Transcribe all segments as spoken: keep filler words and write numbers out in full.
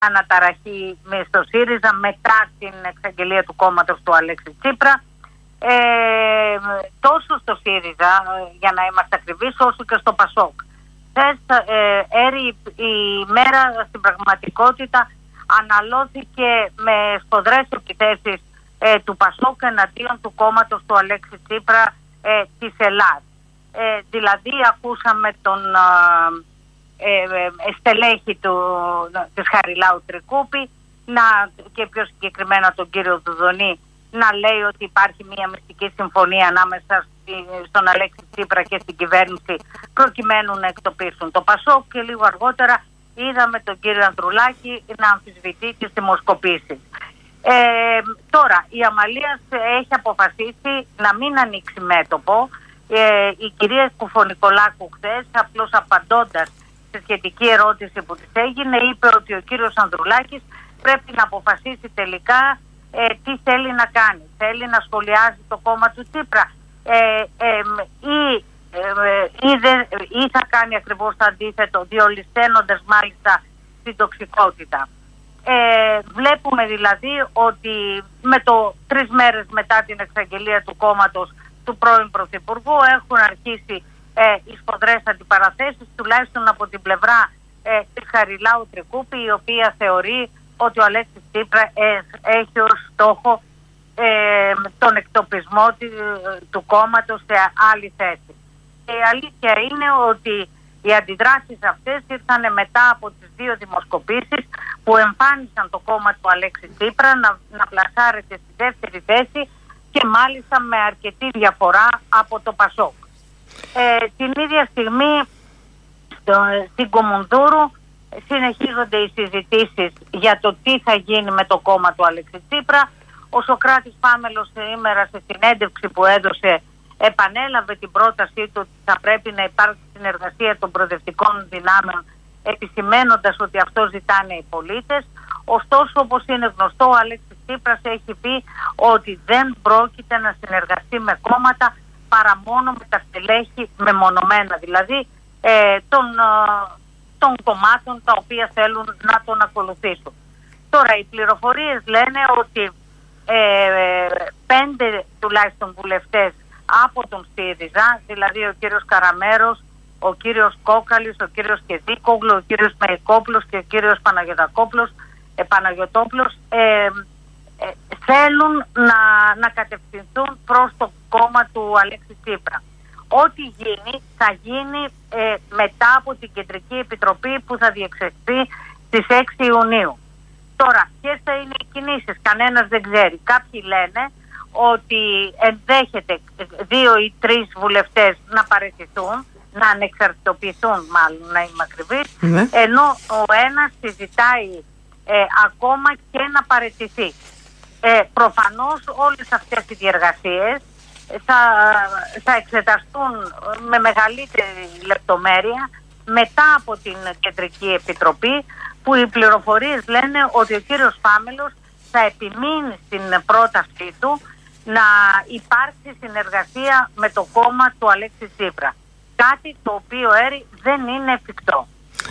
αναταραχή στο ΣΥΡΙΖΑ μετά την εξαγγελία του κόμματος του Αλέξη Τσίπρα. Ε, τόσο στο ΣΥΡΙΖΑ, για να είμαστε ακριβείς, όσο και στο ΠΑΣΟΚ. Χθες ε, έρη η μέρα στην πραγματικότητα αναλώθηκε με σφοδρές επιθέσεις ε, του ΠΑΣΟΚ εναντίον του κόμματος του Αλέξη Τσίπρα ε, της Ελλάδας. Ε, δηλαδή ακούσαμε τον ε, ε, στελέχη του, της Χαριλάου Τρικούπη να, και πιο συγκεκριμένα τον κύριο Δουδονή να λέει ότι υπάρχει μια μυστική συμφωνία ανάμεσα στον Αλέξη Τσίπρα και στην κυβέρνηση προκειμένου να εκτοπίσουν το ΠΑΣΟΚ, και λίγο αργότερα είδαμε τον κύριο Ανδρουλάκη να αμφισβητεί τις δημοσκοπήσεις. Ε, τώρα η Αμαλίας έχει αποφασίσει να μην ανοίξει μέτωπο. Ε, η κυρία Κουφονικολάκου χθες, απλώς απαντώντας στη σχετική ερώτηση που της έγινε, είπε ότι ο κύριος Ανδρουλάκης πρέπει να αποφασίσει τελικά ε, τι θέλει να κάνει. Θέλει να σχολιάζει το κόμμα του Τσίπρα ε, ε, ή, ε, ή, δε, ή θα κάνει ακριβώς το αντίθετο, διολυσθένοντας μάλιστα την τοξικότητα. Ε, βλέπουμε δηλαδή ότι με το τρεις μέρες μετά την εξαγγελία του κόμματος του πρώην Πρωθυπουργού έχουν αρχίσει ε, οι σφοδρές αντιπαραθέσεις, τουλάχιστον από την πλευρά ε, της Χαριλάου Τρικούπη, η οποία θεωρεί ότι ο Αλέξης Τσίπρα ε, έχει ως στόχο ε, τον εκτοπισμό του, του κόμματος σε άλλη θέση. Και η αλήθεια είναι ότι οι αντιδράσεις αυτές ήρθαν μετά από τις δύο δημοσκοπήσεις που εμφάνισαν το κόμμα του Αλέξη Τσίπρα να, να πλασάρεται στη δεύτερη θέση και μάλιστα με αρκετή διαφορά από το ΠΑΣΟΚ. Ε, την ίδια στιγμή στο, στην Κομουνδούρου συνεχίζονται οι συζητήσεις για το τι θα γίνει με το κόμμα του Αλέξη Τσίπρα. Ο Σωκράτης Πάμελος σήμερα σε συνέντευξη που έδωσε επανέλαβε την πρότασή του ότι θα πρέπει να υπάρξει συνεργασία των προοδευτικών δυνάμεων, επισημαίνοντας ότι αυτό ζητάνε οι πολίτες. Ωστόσο, όπως είναι γνωστό, ο Αλέξης Τσίπρας έχει πει ότι δεν πρόκειται να συνεργαστεί με κόμματα παρά μόνο με τα στελέχη μεμονωμένα, δηλαδή ε, των, των κομμάτων τα οποία θέλουν να τον ακολουθήσουν. Τώρα, οι πληροφορίες λένε ότι ε, πέντε τουλάχιστον βουλευτές από τον ΣΥΡΙΖΑ, δηλαδή ο κύριος Καραμέρος, ο κύριος Κόκαλης, ο κύριος Κεδίκογλου, ο κύριος Μεϊκόπουλος και ο κύριος Παναγιωτακόπουλος, ε, Παναγιωτόπουλος, ε, ε, θέλουν να, να κατευθυνθούν προς το κόμμα του Αλέξη Τσίπρα. Ό,τι γίνει θα γίνει ε, μετά από την Κεντρική Επιτροπή που θα διεξαχθεί στις έξι Ιουνίου. Τώρα, ποιες θα είναι οι κινήσεις, κανένας δεν ξέρει. Κάποιοι λένε ότι ενδέχεται δύο ή τρεις βουλευτές να παραιτηθούν, να ανεξαρτητοποιηθούν μάλλον, να είμαι ακριβής, ναι. Ενώ ο ένας συζητάει ε, ακόμα και να παραιτηθεί. Ε, προφανώς όλες αυτές οι διεργασίες θα, θα εξεταστούν με μεγαλύτερη λεπτομέρεια μετά από την Κεντρική Επιτροπή, που οι πληροφορίες λένε ότι ο κύριος Πάμελος θα επιμείνει στην πρότασή του να υπάρξει συνεργασία με το κόμμα του Αλέξη Τσίπρα. Κάτι το οποίο έρη δεν είναι εφικτό.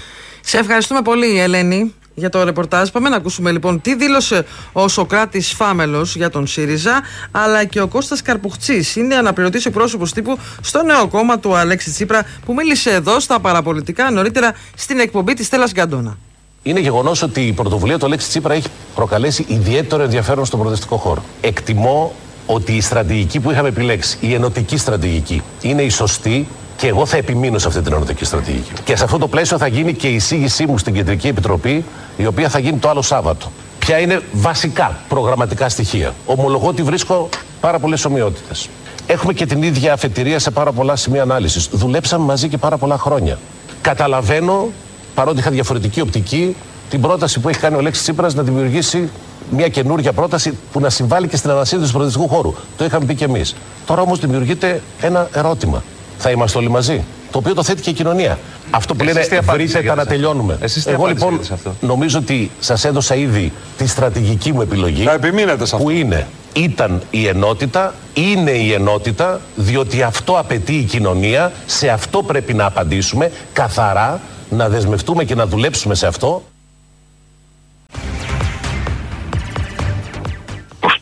Σε ευχαριστούμε πολύ, Ελένη, για το ρεπορτάζ. Πάμε να ακούσουμε λοιπόν τι δήλωσε ο Σωκράτης Φάμελος για τον ΣΥΡΙΖΑ, αλλά και ο Κώστας Καρπουχτσής. Είναι αναπληρωτής εκπρόσωπος τύπου στο νέο κόμμα του Αλέξη Τσίπρα, που μίλησε εδώ στα παραπολιτικά νωρίτερα στην εκπομπή της Στέλλας Γκαντώνα. Είναι γεγονός ότι η πρωτοβουλία του Αλέξη Τσίπρα έχει προκαλέσει ιδιαίτερο ενδιαφέρον στον προοδευτικό χώρο. Εκτιμώ ότι η στρατηγική που είχαμε επιλέξει, η ενωτική στρατηγική, είναι η σωστή και εγώ θα επιμείνω σε αυτή την ενωτική στρατηγική. Και σε αυτό το πλαίσιο θα γίνει και η εισήγησή μου στην Κεντρική Επιτροπή, η οποία θα γίνει το άλλο Σάββατο. Ποια είναι βασικά προγραμματικά στοιχεία. Ομολογώ ότι βρίσκω πάρα πολλές ομοιότητες. Έχουμε και την ίδια αφετηρία σε πάρα πολλά σημεία ανάλυσης. Δουλέψαμε μαζί και πάρα πολλά χρόνια. Καταλαβαίνω, παρότι είχα διαφορετική οπτική, την πρόταση που έχει κάνει ο Αλέξης Τσίπρας να δημιουργήσει μια καινούργια πρόταση που να συμβάλλει και στην ανασύνδεση του προοδευτικού χώρου. Το είχαμε πει και εμείς. Τώρα όμως δημιουργείται ένα ερώτημα. Θα είμαστε όλοι μαζί? Το οποίο το θέτει και η κοινωνία. Αυτό που εσείς λένε βρείτε τα να τελειώνουμε. Εγώ λοιπόν νομίζω ότι σας έδωσα ήδη τη στρατηγική μου επιλογή. Θα επιμείνετε σε αυτό. Που είναι, ήταν η ενότητα, είναι η ενότητα, διότι αυτό απαιτεί η κοινωνία, σε αυτό πρέπει να απαντήσουμε καθαρά, να δεσμευτούμε και να δουλέψουμε σε αυτό.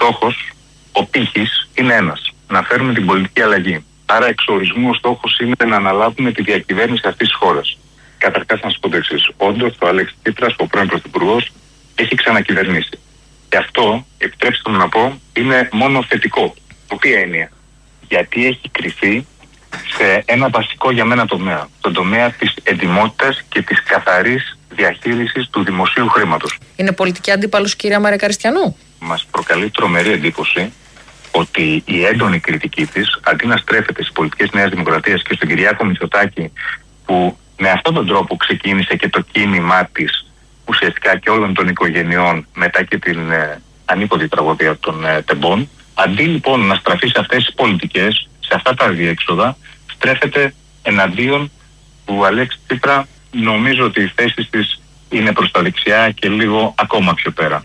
στόχος, ο πύχης, είναι ένας. Να φέρουμε την πολιτική αλλαγή. Άρα, εξ ορισμού, ο στόχος είναι να αναλάβουμε τη διακυβέρνηση αυτής της χώρας. Καταρχάς, να σας πω το εξής. Όντως, ο Αλέξης Τσίπρας, ο πρώην Πρωθυπουργός, έχει ξανακυβερνήσει. Και αυτό, επιτρέψτε μου να πω, είναι μόνο θετικό. Οποία έννοια? Γιατί έχει κρυφεί σε ένα βασικό για μένα τομέα. Τον τομέα της εντιμότητας και της καθαρής διαχείρισης του δημοσίου χρήματος. Είναι πολιτική αντίπαλος, κυρία Μαρικαριστιανού? Μας προκαλεί τρομερή εντύπωση ότι η έντονη κριτική της, αντί να στρέφεται στις πολιτικές Νέας Δημοκρατίας και στον Κυριάκο Μητσοτάκη, που με αυτόν τον τρόπο ξεκίνησε και το κίνημά της ουσιαστικά και όλων των οικογενειών μετά και την ε, ανίποτη τραγωδία των ε, τεμπών, αντί λοιπόν να στραφεί σε αυτές τις πολιτικές, σε αυτά τα διέξοδα, στρέφεται εναντίον του Αλέξη Τσίπρα. Νομίζω ότι οι θέσεις της είναι προς τα δεξιά και λίγο ακόμα πιο πέρα.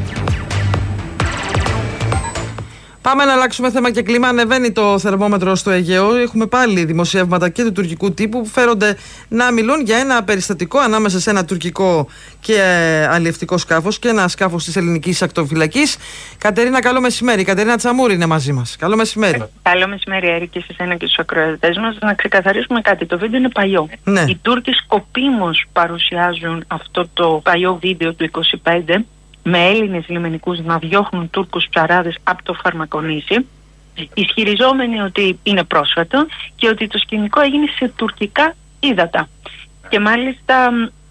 Πάμε να αλλάξουμε θέμα και κλίμα. Ανεβαίνει το θερμόμετρο στο Αιγαίο. Έχουμε πάλι δημοσιεύματα και του τουρκικού τύπου που φέρονται να μιλούν για ένα περιστατικό ανάμεσα σε ένα τουρκικό και αλλιευτικό σκάφος και ένα σκάφος της ελληνικής ακτοφυλακής. Κατερίνα, καλό μεσημέρι. Η Κατερίνα Τσαμούρη είναι μαζί μας. Καλό μεσημέρι. Καλό μεσημέρι, Έρη, και σε εσένα και στους ακροατές μας. Να ξεκαθαρίσουμε κάτι. Το βίντεο είναι παλιό. Ναι. Οι Τούρκοι σκοπίμως παρουσιάζουν αυτό το παλιό βίντεο του είκοσι πέντε, με Έλληνες λιμενικούς να διώχνουν Τούρκους ψαράδες από το Φαρμακονήσι, ισχυριζόμενοι ότι είναι πρόσφατο και ότι το σκηνικό έγινε σε τουρκικά ύδατα. Και μάλιστα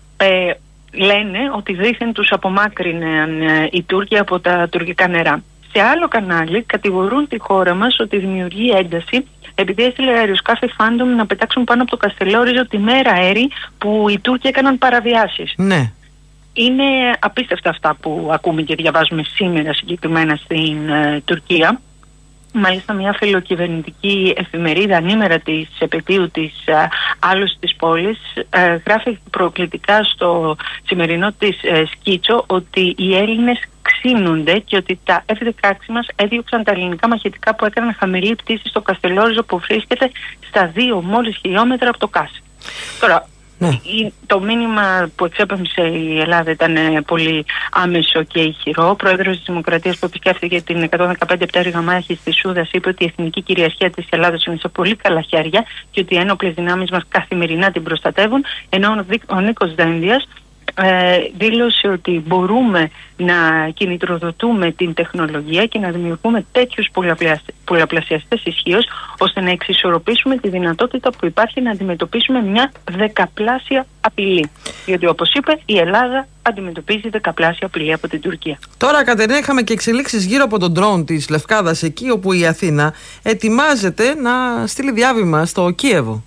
ε, λένε ότι δήθεν τους απομάκρυναν ε, οι Τούρκοι από τα τουρκικά νερά. Σε άλλο κανάλι κατηγορούν τη χώρα μας ότι δημιουργεί ένταση επειδή έστειλε αεροσκάφη Phantom να πετάξουν πάνω από το Καστελόριζο τη μέρα, Έρη, που οι Τούρκοι έκαναν παραβιάσεις. Ναι. Είναι απίστευτα αυτά που ακούμε και διαβάζουμε σήμερα συγκεκριμένα στην ε, Τουρκία. Μάλιστα μια φιλοκυβερνητική εφημερίδα ανήμερα της επετείου της ε, άλωσης της πόλης ε, γράφει προκλητικά στο σημερινό της ε, σκίτσο ότι οι Έλληνες ξύνονται και ότι τα εφ δεκαέξι μας έδιωξαν τα ελληνικά μαχητικά που έκαναν χαμηλή πτήση στο Καστελόριζο που βρίσκεται στα δύο μόλις χιλιόμετρα από το Κάσι. Τώρα, ναι. Το μήνυμα που εξέπεμψε η Ελλάδα ήταν πολύ άμεσο και ηχηρό. Ο πρόεδρος της Δημοκρατίας που επισκέφθηκε την εκατόν δεκαπέντε πτέρυγα μάχης της Σούδας είπε ότι η εθνική κυριαρχία της Ελλάδας είναι σε πολύ καλά χέρια και ότι οι ένοπλες δυνάμεις μας καθημερινά την προστατεύουν, ενώ ο Νίκος Δένδιας Ε, δήλωσε ότι μπορούμε να κινητροδοτούμε την τεχνολογία και να δημιουργούμε τέτοιους πολλαπλασιαστές ισχύως ώστε να εξισορροπήσουμε τη δυνατότητα που υπάρχει να αντιμετωπίσουμε μια δεκαπλάσια απειλή. Γιατί όπως είπε, η Ελλάδα αντιμετωπίζει δεκαπλάσια απειλή από την Τουρκία. Τώρα, Κατερίνα, είχαμε και εξελίξεις γύρω από τον ντρόουν της Λευκάδας, εκεί όπου η Αθήνα ετοιμάζεται να στείλει διάβημα στο Κίεβο.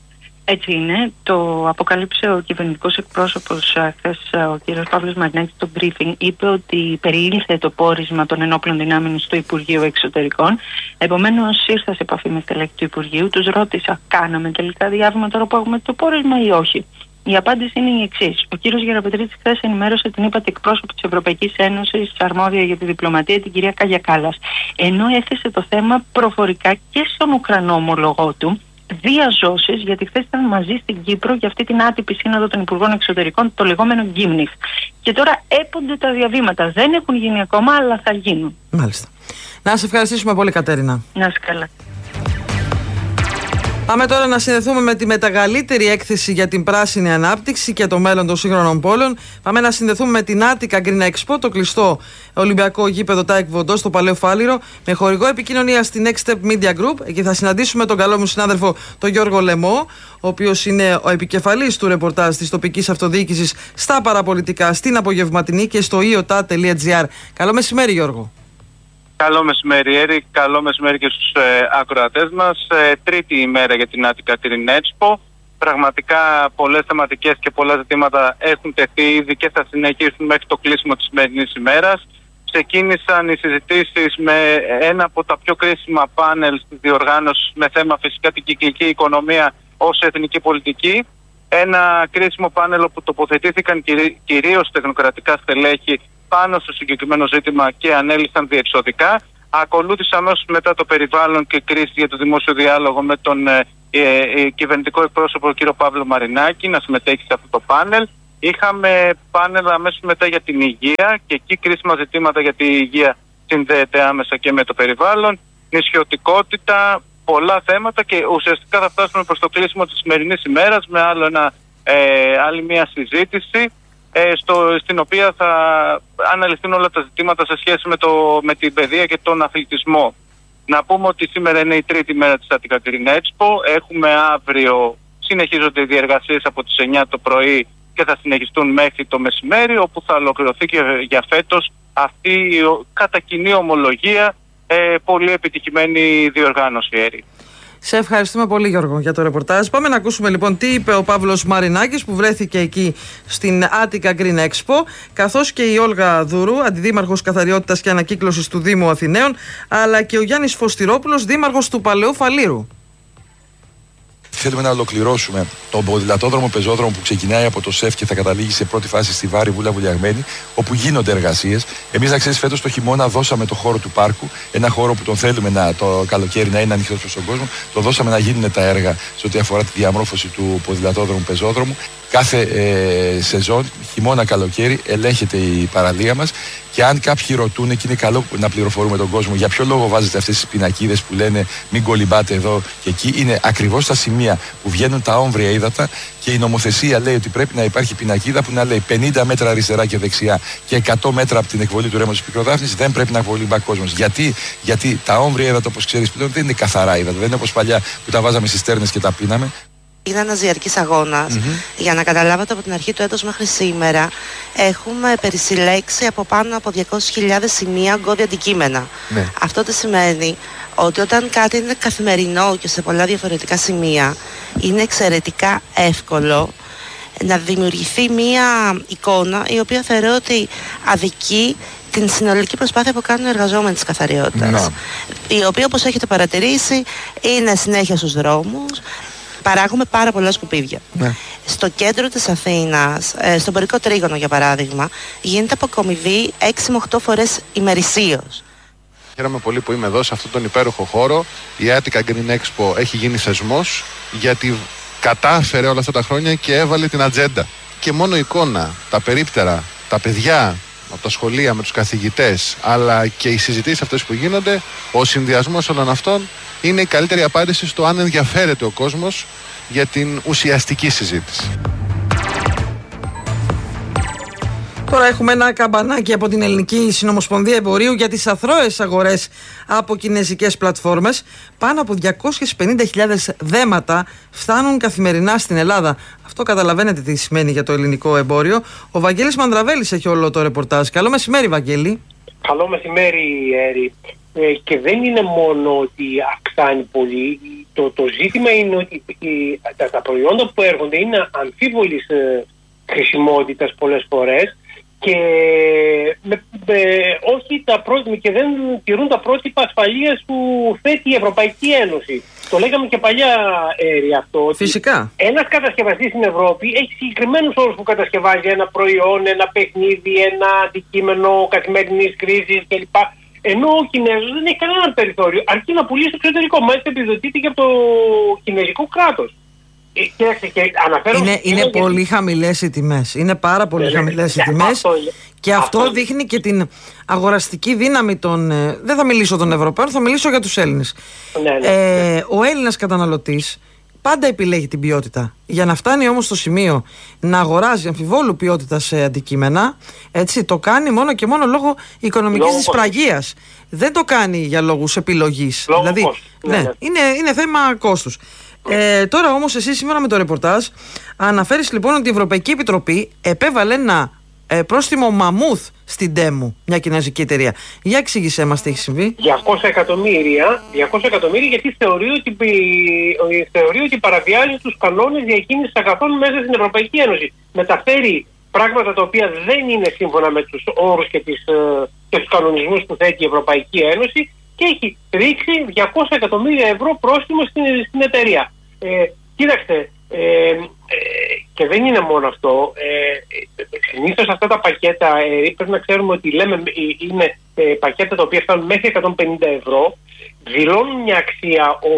Έτσι είναι. Το αποκαλύψε ο κυβερνητικός εκπρόσωπος χθες, ο κ. Παύλος Μαρινάκης, στο briefing. Είπε ότι περιήλθε το πόρισμα των ενόπλων δυνάμεων στο Υπουργείο Εξωτερικών. Επομένως, ήρθα σε επαφή με στελέχη του Υπουργείου. Τους ρώτησα, κάναμε τελικά διάβημα τώρα που έχουμε το πόρισμα ή όχι? Η απάντηση είναι η εξής. Ο κ. Γεραπετρίτης χθες ενημέρωσε την ύπατη εκπρόσωπο της Ευρωπαϊκής Ένωσης, αρμόδια για τη διπλωματία, την κυρία Κάγια Κάλλας. Ενώ έθεσε το θέμα προφορικά και στον Ουκρανό ομολογό του, διαζώσεις, γιατί χθες ήταν μαζί στην Κύπρο για αυτή την άτυπη σύνοδο των Υπουργών Εξωτερικών, το λεγόμενο Γκίμνιχ. Και τώρα έπονται τα διαβήματα. Δεν έχουν γίνει ακόμα, αλλά θα γίνουν. Μάλιστα. Να σε ευχαριστήσουμε πολύ, Κατερίνα. Να είσαι καλά. Πάμε τώρα να συνδεθούμε με τη μεταγαλύτερη έκθεση για την πράσινη ανάπτυξη και το μέλλον των σύγχρονων πόλεων. Πάμε να συνδεθούμε με την Attica Green Expo, το κλειστό Ολυμπιακό γήπεδο Τάικ Βοντό στο Παλαιό Φάληρο, με χορηγό επικοινωνία στη Next Step Media Group. Εκεί θα συναντήσουμε τον καλό μου συνάδελφο, τον Γιώργο Λεμό, ο οποίος είναι ο επικεφαλής του ρεπορτάζ της τοπικής αυτοδιοίκησης στα παραπολιτικά, στην απογευματινή και στο ι ο τι έι τελεία τζι άρ. Καλό μεσημέρι, Γιώργο. Καλό μεσημέρι, Έρη. Καλό μεσημέρι και στους ε, ακροατές μας. Ε, τρίτη ημέρα για την Attica Green Expo. Πραγματικά πολλές θεματικές και πολλά ζητήματα έχουν τεθεί ήδη και θα συνεχίσουν μέχρι το κλείσιμο της σημερινής ημέρας. Ξεκίνησαν οι συζητήσεις με ένα από τα πιο κρίσιμα πάνελ της διοργάνωσης, με θέμα φυσικά την κυκλική οικονομία ως εθνική πολιτική. Ένα κρίσιμο πάνελ όπου τοποθετήθηκαν κυρί, κυρίως τεχνοκρατικά στελέχη πάνω στο συγκεκριμένο ζήτημα και ανέλησαν διεξοδικά. Ακολούθησε αμέσως μετά το περιβάλλον και κρίση για το δημόσιο διάλογο με τον ε, ε, κυβερνητικό εκπρόσωπο κ. Παύλο Μαρινάκη να συμμετέχει σε αυτό το πάνελ. Είχαμε πάνελ αμέσως μετά για την υγεία και εκεί κρίσιμα ζητήματα για την υγεία συνδέεται άμεσα και με το περιβάλλον, νησιωτικότητα, πολλά θέματα και ουσιαστικά θα φτάσουμε προς το κλείσιμο της σημερινής ημέρας με άλλο ένα, ε, άλλη μια συζήτηση ε, στο, στην οποία θα αναλυθούν όλα τα ζητήματα σε σχέση με, το, με την παιδεία και τον αθλητισμό. Να πούμε ότι σήμερα είναι η τρίτη μέρα της Attica Green Expo. Έχουμε αύριο, συνεχίζονται οι διεργασίες από τις εννιά το πρωί και θα συνεχιστούν μέχρι το μεσημέρι, όπου θα ολοκληρωθεί και για φέτος αυτή η κατά κοινή ομολογία ε, πολύ επιτυχημένη διοργάνωση, Έρη. Σε ευχαριστούμε πολύ, Γιώργο, για το ρεπορτάζ. Πάμε να ακούσουμε λοιπόν τι είπε ο Παύλος Μαρινάκης, που βρέθηκε εκεί στην Attica Green Expo, καθώς και η Όλγα Δούρου, αντιδήμαρχος καθαριότητας και ανακύκλωσης του Δήμου Αθηναίων, αλλά και ο Γιάννης Φωστηρόπουλος, δήμαρχος του Παλαιού Φαλήρου. Θέλουμε να ολοκληρώσουμε τον ποδηλατόδρομο πεζόδρομο που ξεκινάει από το ΣΕΦ και θα καταλήγει σε πρώτη φάση στη Βάρη Βούλα Βουλιαγμένη, όπου γίνονται εργασίες. Εμείς, να ξέρεις, φέτος το χειμώνα δώσαμε το χώρο του πάρκου, ένα χώρο που τον θέλουμε να, το καλοκαίρι να είναι ανοιχτό προς τον κόσμο. Το δώσαμε να γίνουν τα έργα σε ό,τι αφορά τη διαμόρφωση του ποδηλατόδρομου πεζόδρομου. Κάθε ε, σεζόν, χειμώνα, καλοκαίρι, ελέγχεται η παραλία μας. Και αν κάποιοι ρωτούν, και είναι καλό να πληροφορούμε τον κόσμο για ποιο λόγο βάζετε αυτές τις πινακίδες που λένε μην κολυμπάτε εδώ και εκεί, είναι ακριβώς στα σημεία που βγαίνουν τα όμβρια ύδατα και η νομοθεσία λέει ότι πρέπει να υπάρχει πινακίδα που να λέει πενήντα μέτρα αριστερά και δεξιά και εκατό μέτρα από την εκβολή του ρέμου της Πικροδάφνης δεν πρέπει να κολυμπά κόσμος. Γιατί? Γιατί τα όμβρια ύδατα, όπως ξέρεις πλέον, δεν είναι καθαρά ύδατα, δεν είναι όπως παλιά που τα βάζαμε στις στέρνες και τα πίναμε. Είναι ένας διαρκής αγώνας. Mm-hmm. Για να καταλάβετε, από την αρχή του έτους μέχρι σήμερα έχουμε περισυλλέξει από πάνω από διακόσιες χιλιάδες σημεία γκώδια αντικείμενα. Ναι. Αυτό τι σημαίνει? Ότι όταν κάτι είναι καθημερινό και σε πολλά διαφορετικά σημεία, είναι εξαιρετικά εύκολο να δημιουργηθεί μία εικόνα η οποία θεωρώ ότι αδικεί την συνολική προσπάθεια που κάνουν οι εργαζόμενοι της καθαριότητας. No. Η οποία, όπως έχετε παρατηρήσει, είναι συνέχεια στους δρόμους. Παράγουμε πάρα πολλά σκουπίδια. Ναι. Στο κέντρο της Αθήνας, στον Πορικό Τρίγωνο για παράδειγμα, γίνεται αποκομιδή έξι με οκτώ φορές ημερησίως. Χαίρομαι πολύ που είμαι εδώ σε αυτόν τον υπέροχο χώρο. Η Attica Green Expo έχει γίνει θεσμός, γιατί κατάφερε όλα αυτά τα χρόνια και έβαλε την ατζέντα. Και μόνο η εικόνα, τα περίπτερα, τα παιδιά από τα σχολεία με τους καθηγητές, αλλά και οι συζητήσεις αυτές που γίνονται, ο συνδυασμός όλων αυτών είναι η καλύτερη απάντηση στο αν ενδιαφέρεται ο κόσμος για την ουσιαστική συζήτηση. Τώρα έχουμε ένα καμπανάκι από την Ελληνική Συνομοσπονδία Εμπορίου για τις αθρώες αγορές από κινεζικές πλατφόρμες. Πάνω από διακόσιες πενήντα χιλιάδες δέματα φτάνουν καθημερινά στην Ελλάδα. Αυτό καταλαβαίνετε τι σημαίνει για το ελληνικό εμπόριο. Ο Βαγγέλης Μανδραβέλης έχει όλο το ρεπορτάζ. Καλό μεσημέρι, Βαγγέλη. Καλό μεσημέρι, Έρη. Ε, και δεν είναι μόνο ότι αυξάνει πολύ. Το, το ζήτημα είναι ότι οι, τα, τα προϊόντα που έρχονται είναι αμφίβολης ε, χρησιμότητας πολλές φορές και με, με, όχι τα πρότυπα και δεν τηρούν τα πρότυπα ασφαλείας που θέτει η Ευρωπαϊκή Ένωση. Το λέγαμε και παλιά, Έρη, αυτό. Ότι φυσικά. Ένας κατασκευαστής στην Ευρώπη έχει συγκεκριμένους όρους που κατασκευάζει ένα προϊόν, ένα παιχνίδι, ένα αντικείμενο καθημερινής κρίσης κλπ. Ενώ ο Κινέζος δεν έχει κανένα περιθώριο, αρκεί να πουλήσει στο εξωτερικό. Μάλιστα επιδοτείται και από το κινέζικο κράτος. Και είναι είναι πολύ γιατί... χαμηλές οι τιμές. Είναι πάρα πολύ ναι, χαμηλές οι τιμές. Αυτό, και αυτό, αυτό δείχνει και την αγοραστική δύναμη των. Ε, δεν θα μιλήσω των Ευρωπαίων, θα μιλήσω για τους Έλληνες. Ναι, ναι, ε, ναι. Ο Έλληνας καταναλωτής πάντα επιλέγει την ποιότητα. Για να φτάνει όμως στο σημείο να αγοράζει αμφιβόλου ποιότητα σε αντικείμενα, έτσι, το κάνει μόνο και μόνο λόγω οικονομικής δυσπραγίας. Δεν το κάνει για λόγους επιλογής. Λόγω δηλαδή, κόστος. Ναι, ναι, ναι. Είναι, είναι θέμα κόστους. Ε, τώρα όμως εσύ σήμερα με το ρεπορτάζ αναφέρεις λοιπόν ότι η Ευρωπαϊκή Επιτροπή επέβαλε ένα ε, πρόστιμο μαμούθ στην Τέμου, μια κινέζικη εταιρεία. Για εξήγησέ μας τι έχει συμβεί. διακόσια εκατομμύρια, διακόσια εκατομμύρια γιατί θεωρεί ότι, θεωρεί ότι παραβιάζει τους κανόνες διακίνησης αγαθών μέσα στην Ευρωπαϊκή Ένωση. Μεταφέρει πράγματα τα οποία δεν είναι σύμφωνα με τους όρους και, τις, και τους κανονισμούς που θέτει η Ευρωπαϊκή Ένωση και έχει ρίξει διακόσια εκατομμύρια ευρώ πρόστιμο στην, στην εταιρεία. Ε, κοίταξτε, ε, ε, και δεν είναι μόνο αυτό. Ε, συνήθως αυτά τα πακέτα, ε, πρέπει να ξέρουμε ότι λέμε, είναι ε, πακέτα τα οποία φτάνουν μέχρι εκατόν πενήντα ευρώ, δηλώνουν μια αξία ο,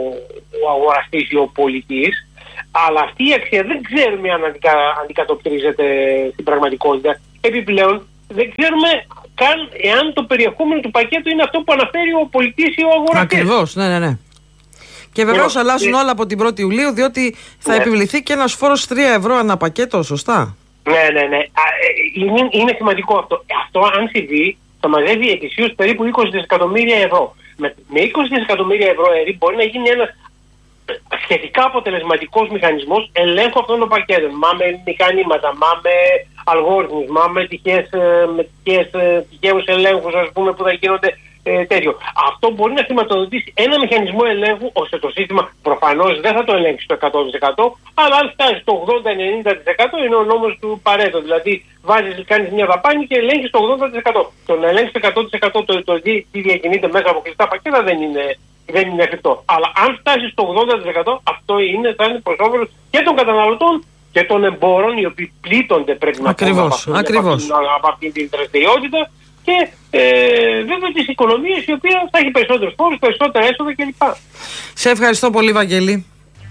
ο αγοραστής ή ο πολιτής, αλλά αυτή η αξία δεν ξέρουμε αν αντικα, αντικατοπτρίζεται στην πραγματικότητα. Επιπλέον, δεν ξέρουμε καν εάν το περιεχόμενο του πακέτου είναι αυτό που αναφέρει ο πολιτής ή ο αγοραστής. Ακριβώς, ναι, ναι, ναι. Και βεβαίως αλλάζουν όλα από την πρώτη Ιουλίου, διότι θα ναι. επιβληθεί και ένας φόρος τρία ευρώ ανά πακέτο, σωστά. Ναι, ναι, ναι. Είναι, είναι σημαντικό αυτό. Αυτό, αν συμβεί, θα μαζεύει ετησίως περίπου είκοσι δισεκατομμύρια ευρώ. Με, με είκοσι δισεκατομμύρια ευρώ έρη μπορεί να γίνει ένας σχετικά αποτελεσματικός μηχανισμός ελέγχου αυτών των πακέτων. Μα με μηχανήματα, μα με αλγόριθμους, μα με τυχαίες, με τυχαίες, τυχαίους ελέγχους, ας πούμε, που θα γίνονται ε, τέτοιο. Αυτό μπορεί να χρηματοδοτήσει ένα μηχανισμό ελέγχου, ώστε το σύστημα προφανώς δεν θα το ελέγξει στο εκατό τοις εκατό, αλλά αν φτάσει στο ογδόντα με ενενήντα τοις εκατό είναι ο νόμος του Παρέτο. Δηλαδή, βάζεις, κάνεις μια δαπάνη και ελέγχεις το ογδόντα τοις εκατό. Το να ελέγξεις το εκατό τοις εκατό το, το, το τι διακινείται μέσα από κλειστά πακέτα δεν είναι. Δεν είναι εφικτό. Αλλά αν φτάσει στο ογδόντα τοις εκατό, αυτό είναι, θα είναι προς όφελος και των καταναλωτών και των εμπόρων, οι οποίοι πλήττονται, πρέπει να πούμε, από αυτήν, από αυτήν, από αυτήν την δραστηριότητα, και ε, βέβαια τις οικονομίες, η οποία θα έχει περισσότερους φόρους, περισσότερα έσοδα κλπ. Σε ευχαριστώ πολύ, Βαγγέλη.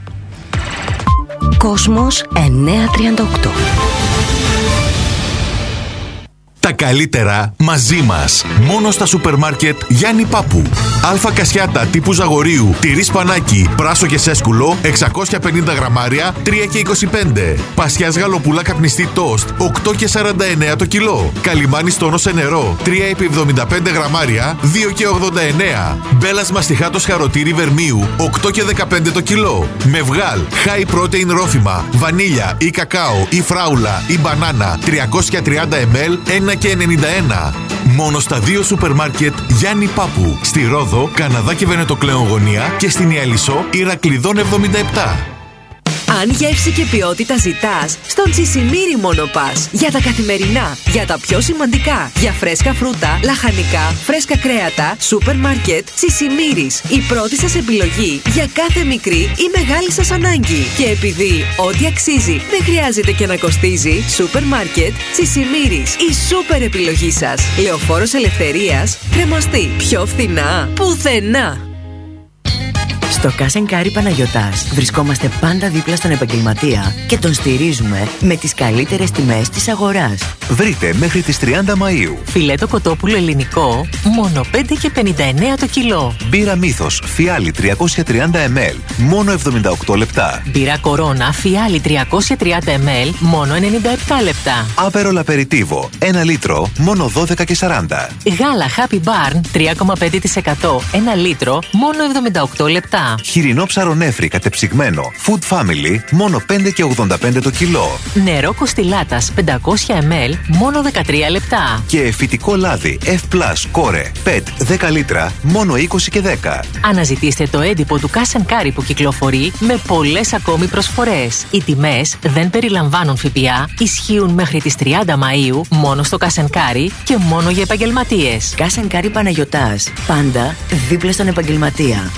Κόσμος εννιακόσια τριάντα οκτώ. Τα καλύτερα μαζί μας. Μόνο στα σούπερ μάρκετ Γιάννη Πάπου. Αλφα κασιάτα τύπου Ζαγορίου, τυρί σπανάκι, πράσο και σέσκουλο, εξακόσια πενήντα γραμμάρια, τρία και είκοσι πέντε. Πασιάς γαλοπούλα καπνιστή τόστ, οκτώ και σαράντα εννέα το κιλό. Καλιμάνι στόνο σε νερό, τρία επί εβδομήντα πέντε γραμμάρια, δύο και ογδόντα εννέα. Μπέλας μαστιχάτος χαροτήρι βερμίου, οκτώ και δεκαπέντε το κιλό. Μευγάλ, high protein ρόφημα, βανίλια ή κακάο ή φράουλα ή μπανάνα, τριακόσια τριάντα μιλιλίτρα, ένα και ενενήντα ένα. Μόνο στα δύο σούπερ μάρκετ Γιάννη Πάπου. Στη Ρόδο, Καναδά και Βενετοκλέον γωνία, και στην Ιαλισσό, Ηρακλειδών εβδομήντα επτά. Αν γεύση και ποιότητα ζητάς, στον Τσισιμίρι μόνο πας. Για τα καθημερινά, για τα πιο σημαντικά. Για φρέσκα φρούτα, λαχανικά, φρέσκα κρέατα, σούπερ μάρκετ, Τσισιμίρις. Η πρώτη σας επιλογή για κάθε μικρή ή μεγάλη σας ανάγκη. Και επειδή ό,τι αξίζει δεν χρειάζεται και να κοστίζει, σούπερ μάρκετ, Τσισιμίρις. Η σούπερ επιλογή σας. Λεωφόρος Ελευθερίας, Κρεμαστή. Πιο φθηνά, πουθενά. Στο Cash and Carry Παναγιωτάς βρισκόμαστε πάντα δίπλα στον επαγγελματία και τον στηρίζουμε με τις καλύτερες τιμές της αγοράς. Βρείτε μέχρι τις τριάντα Μαΐου φιλέτο κοτόπουλο ελληνικό, μόνο πέντε και πενήντα εννέα το κιλό. Μπύρα Μύθος, φιάλι τριακόσια τριάντα μιλιλίτρα, μόνο εβδομήντα οκτώ λεπτά. Μπύρα Κορώνα, φιάλι τριακόσια τριάντα μιλιλίτρα, μόνο ενενήντα επτά λεπτά. Άπερολ Απεριτίβο, ένα λίτρο, μόνο δώδεκα και σαράντα. Γάλα Happy Barn, τρία κόμμα πέντε τοις εκατό, ένα λίτρο, μόνο εβδομήντα οκτώ λεπτά. Χοιρινό ψαρονέφρι κατεψυγμένο Food Family, μόνο πέντε και ογδόντα πέντε το κιλό. Νερό Κοστιλάτας πεντακόσια μιλιλίτρα, μόνο δεκατρία λεπτά. Και φυτικό λάδι F Plus Core πετ δέκα λίτρα, μόνο είκοσι και δέκα. Αναζητήστε το έντυπο του Cash and Carry που κυκλοφορεί με πολλές ακόμη προσφορές. Οι τιμές δεν περιλαμβάνουν ΦΠΑ, ισχύουν μέχρι τις τριάντα Μαΐου, μόνο στο Cash and Carry και μόνο για επαγγελματίες. Cash and Carry Παναγιωτάς, πάντα δίπλα στον επαγγελματία.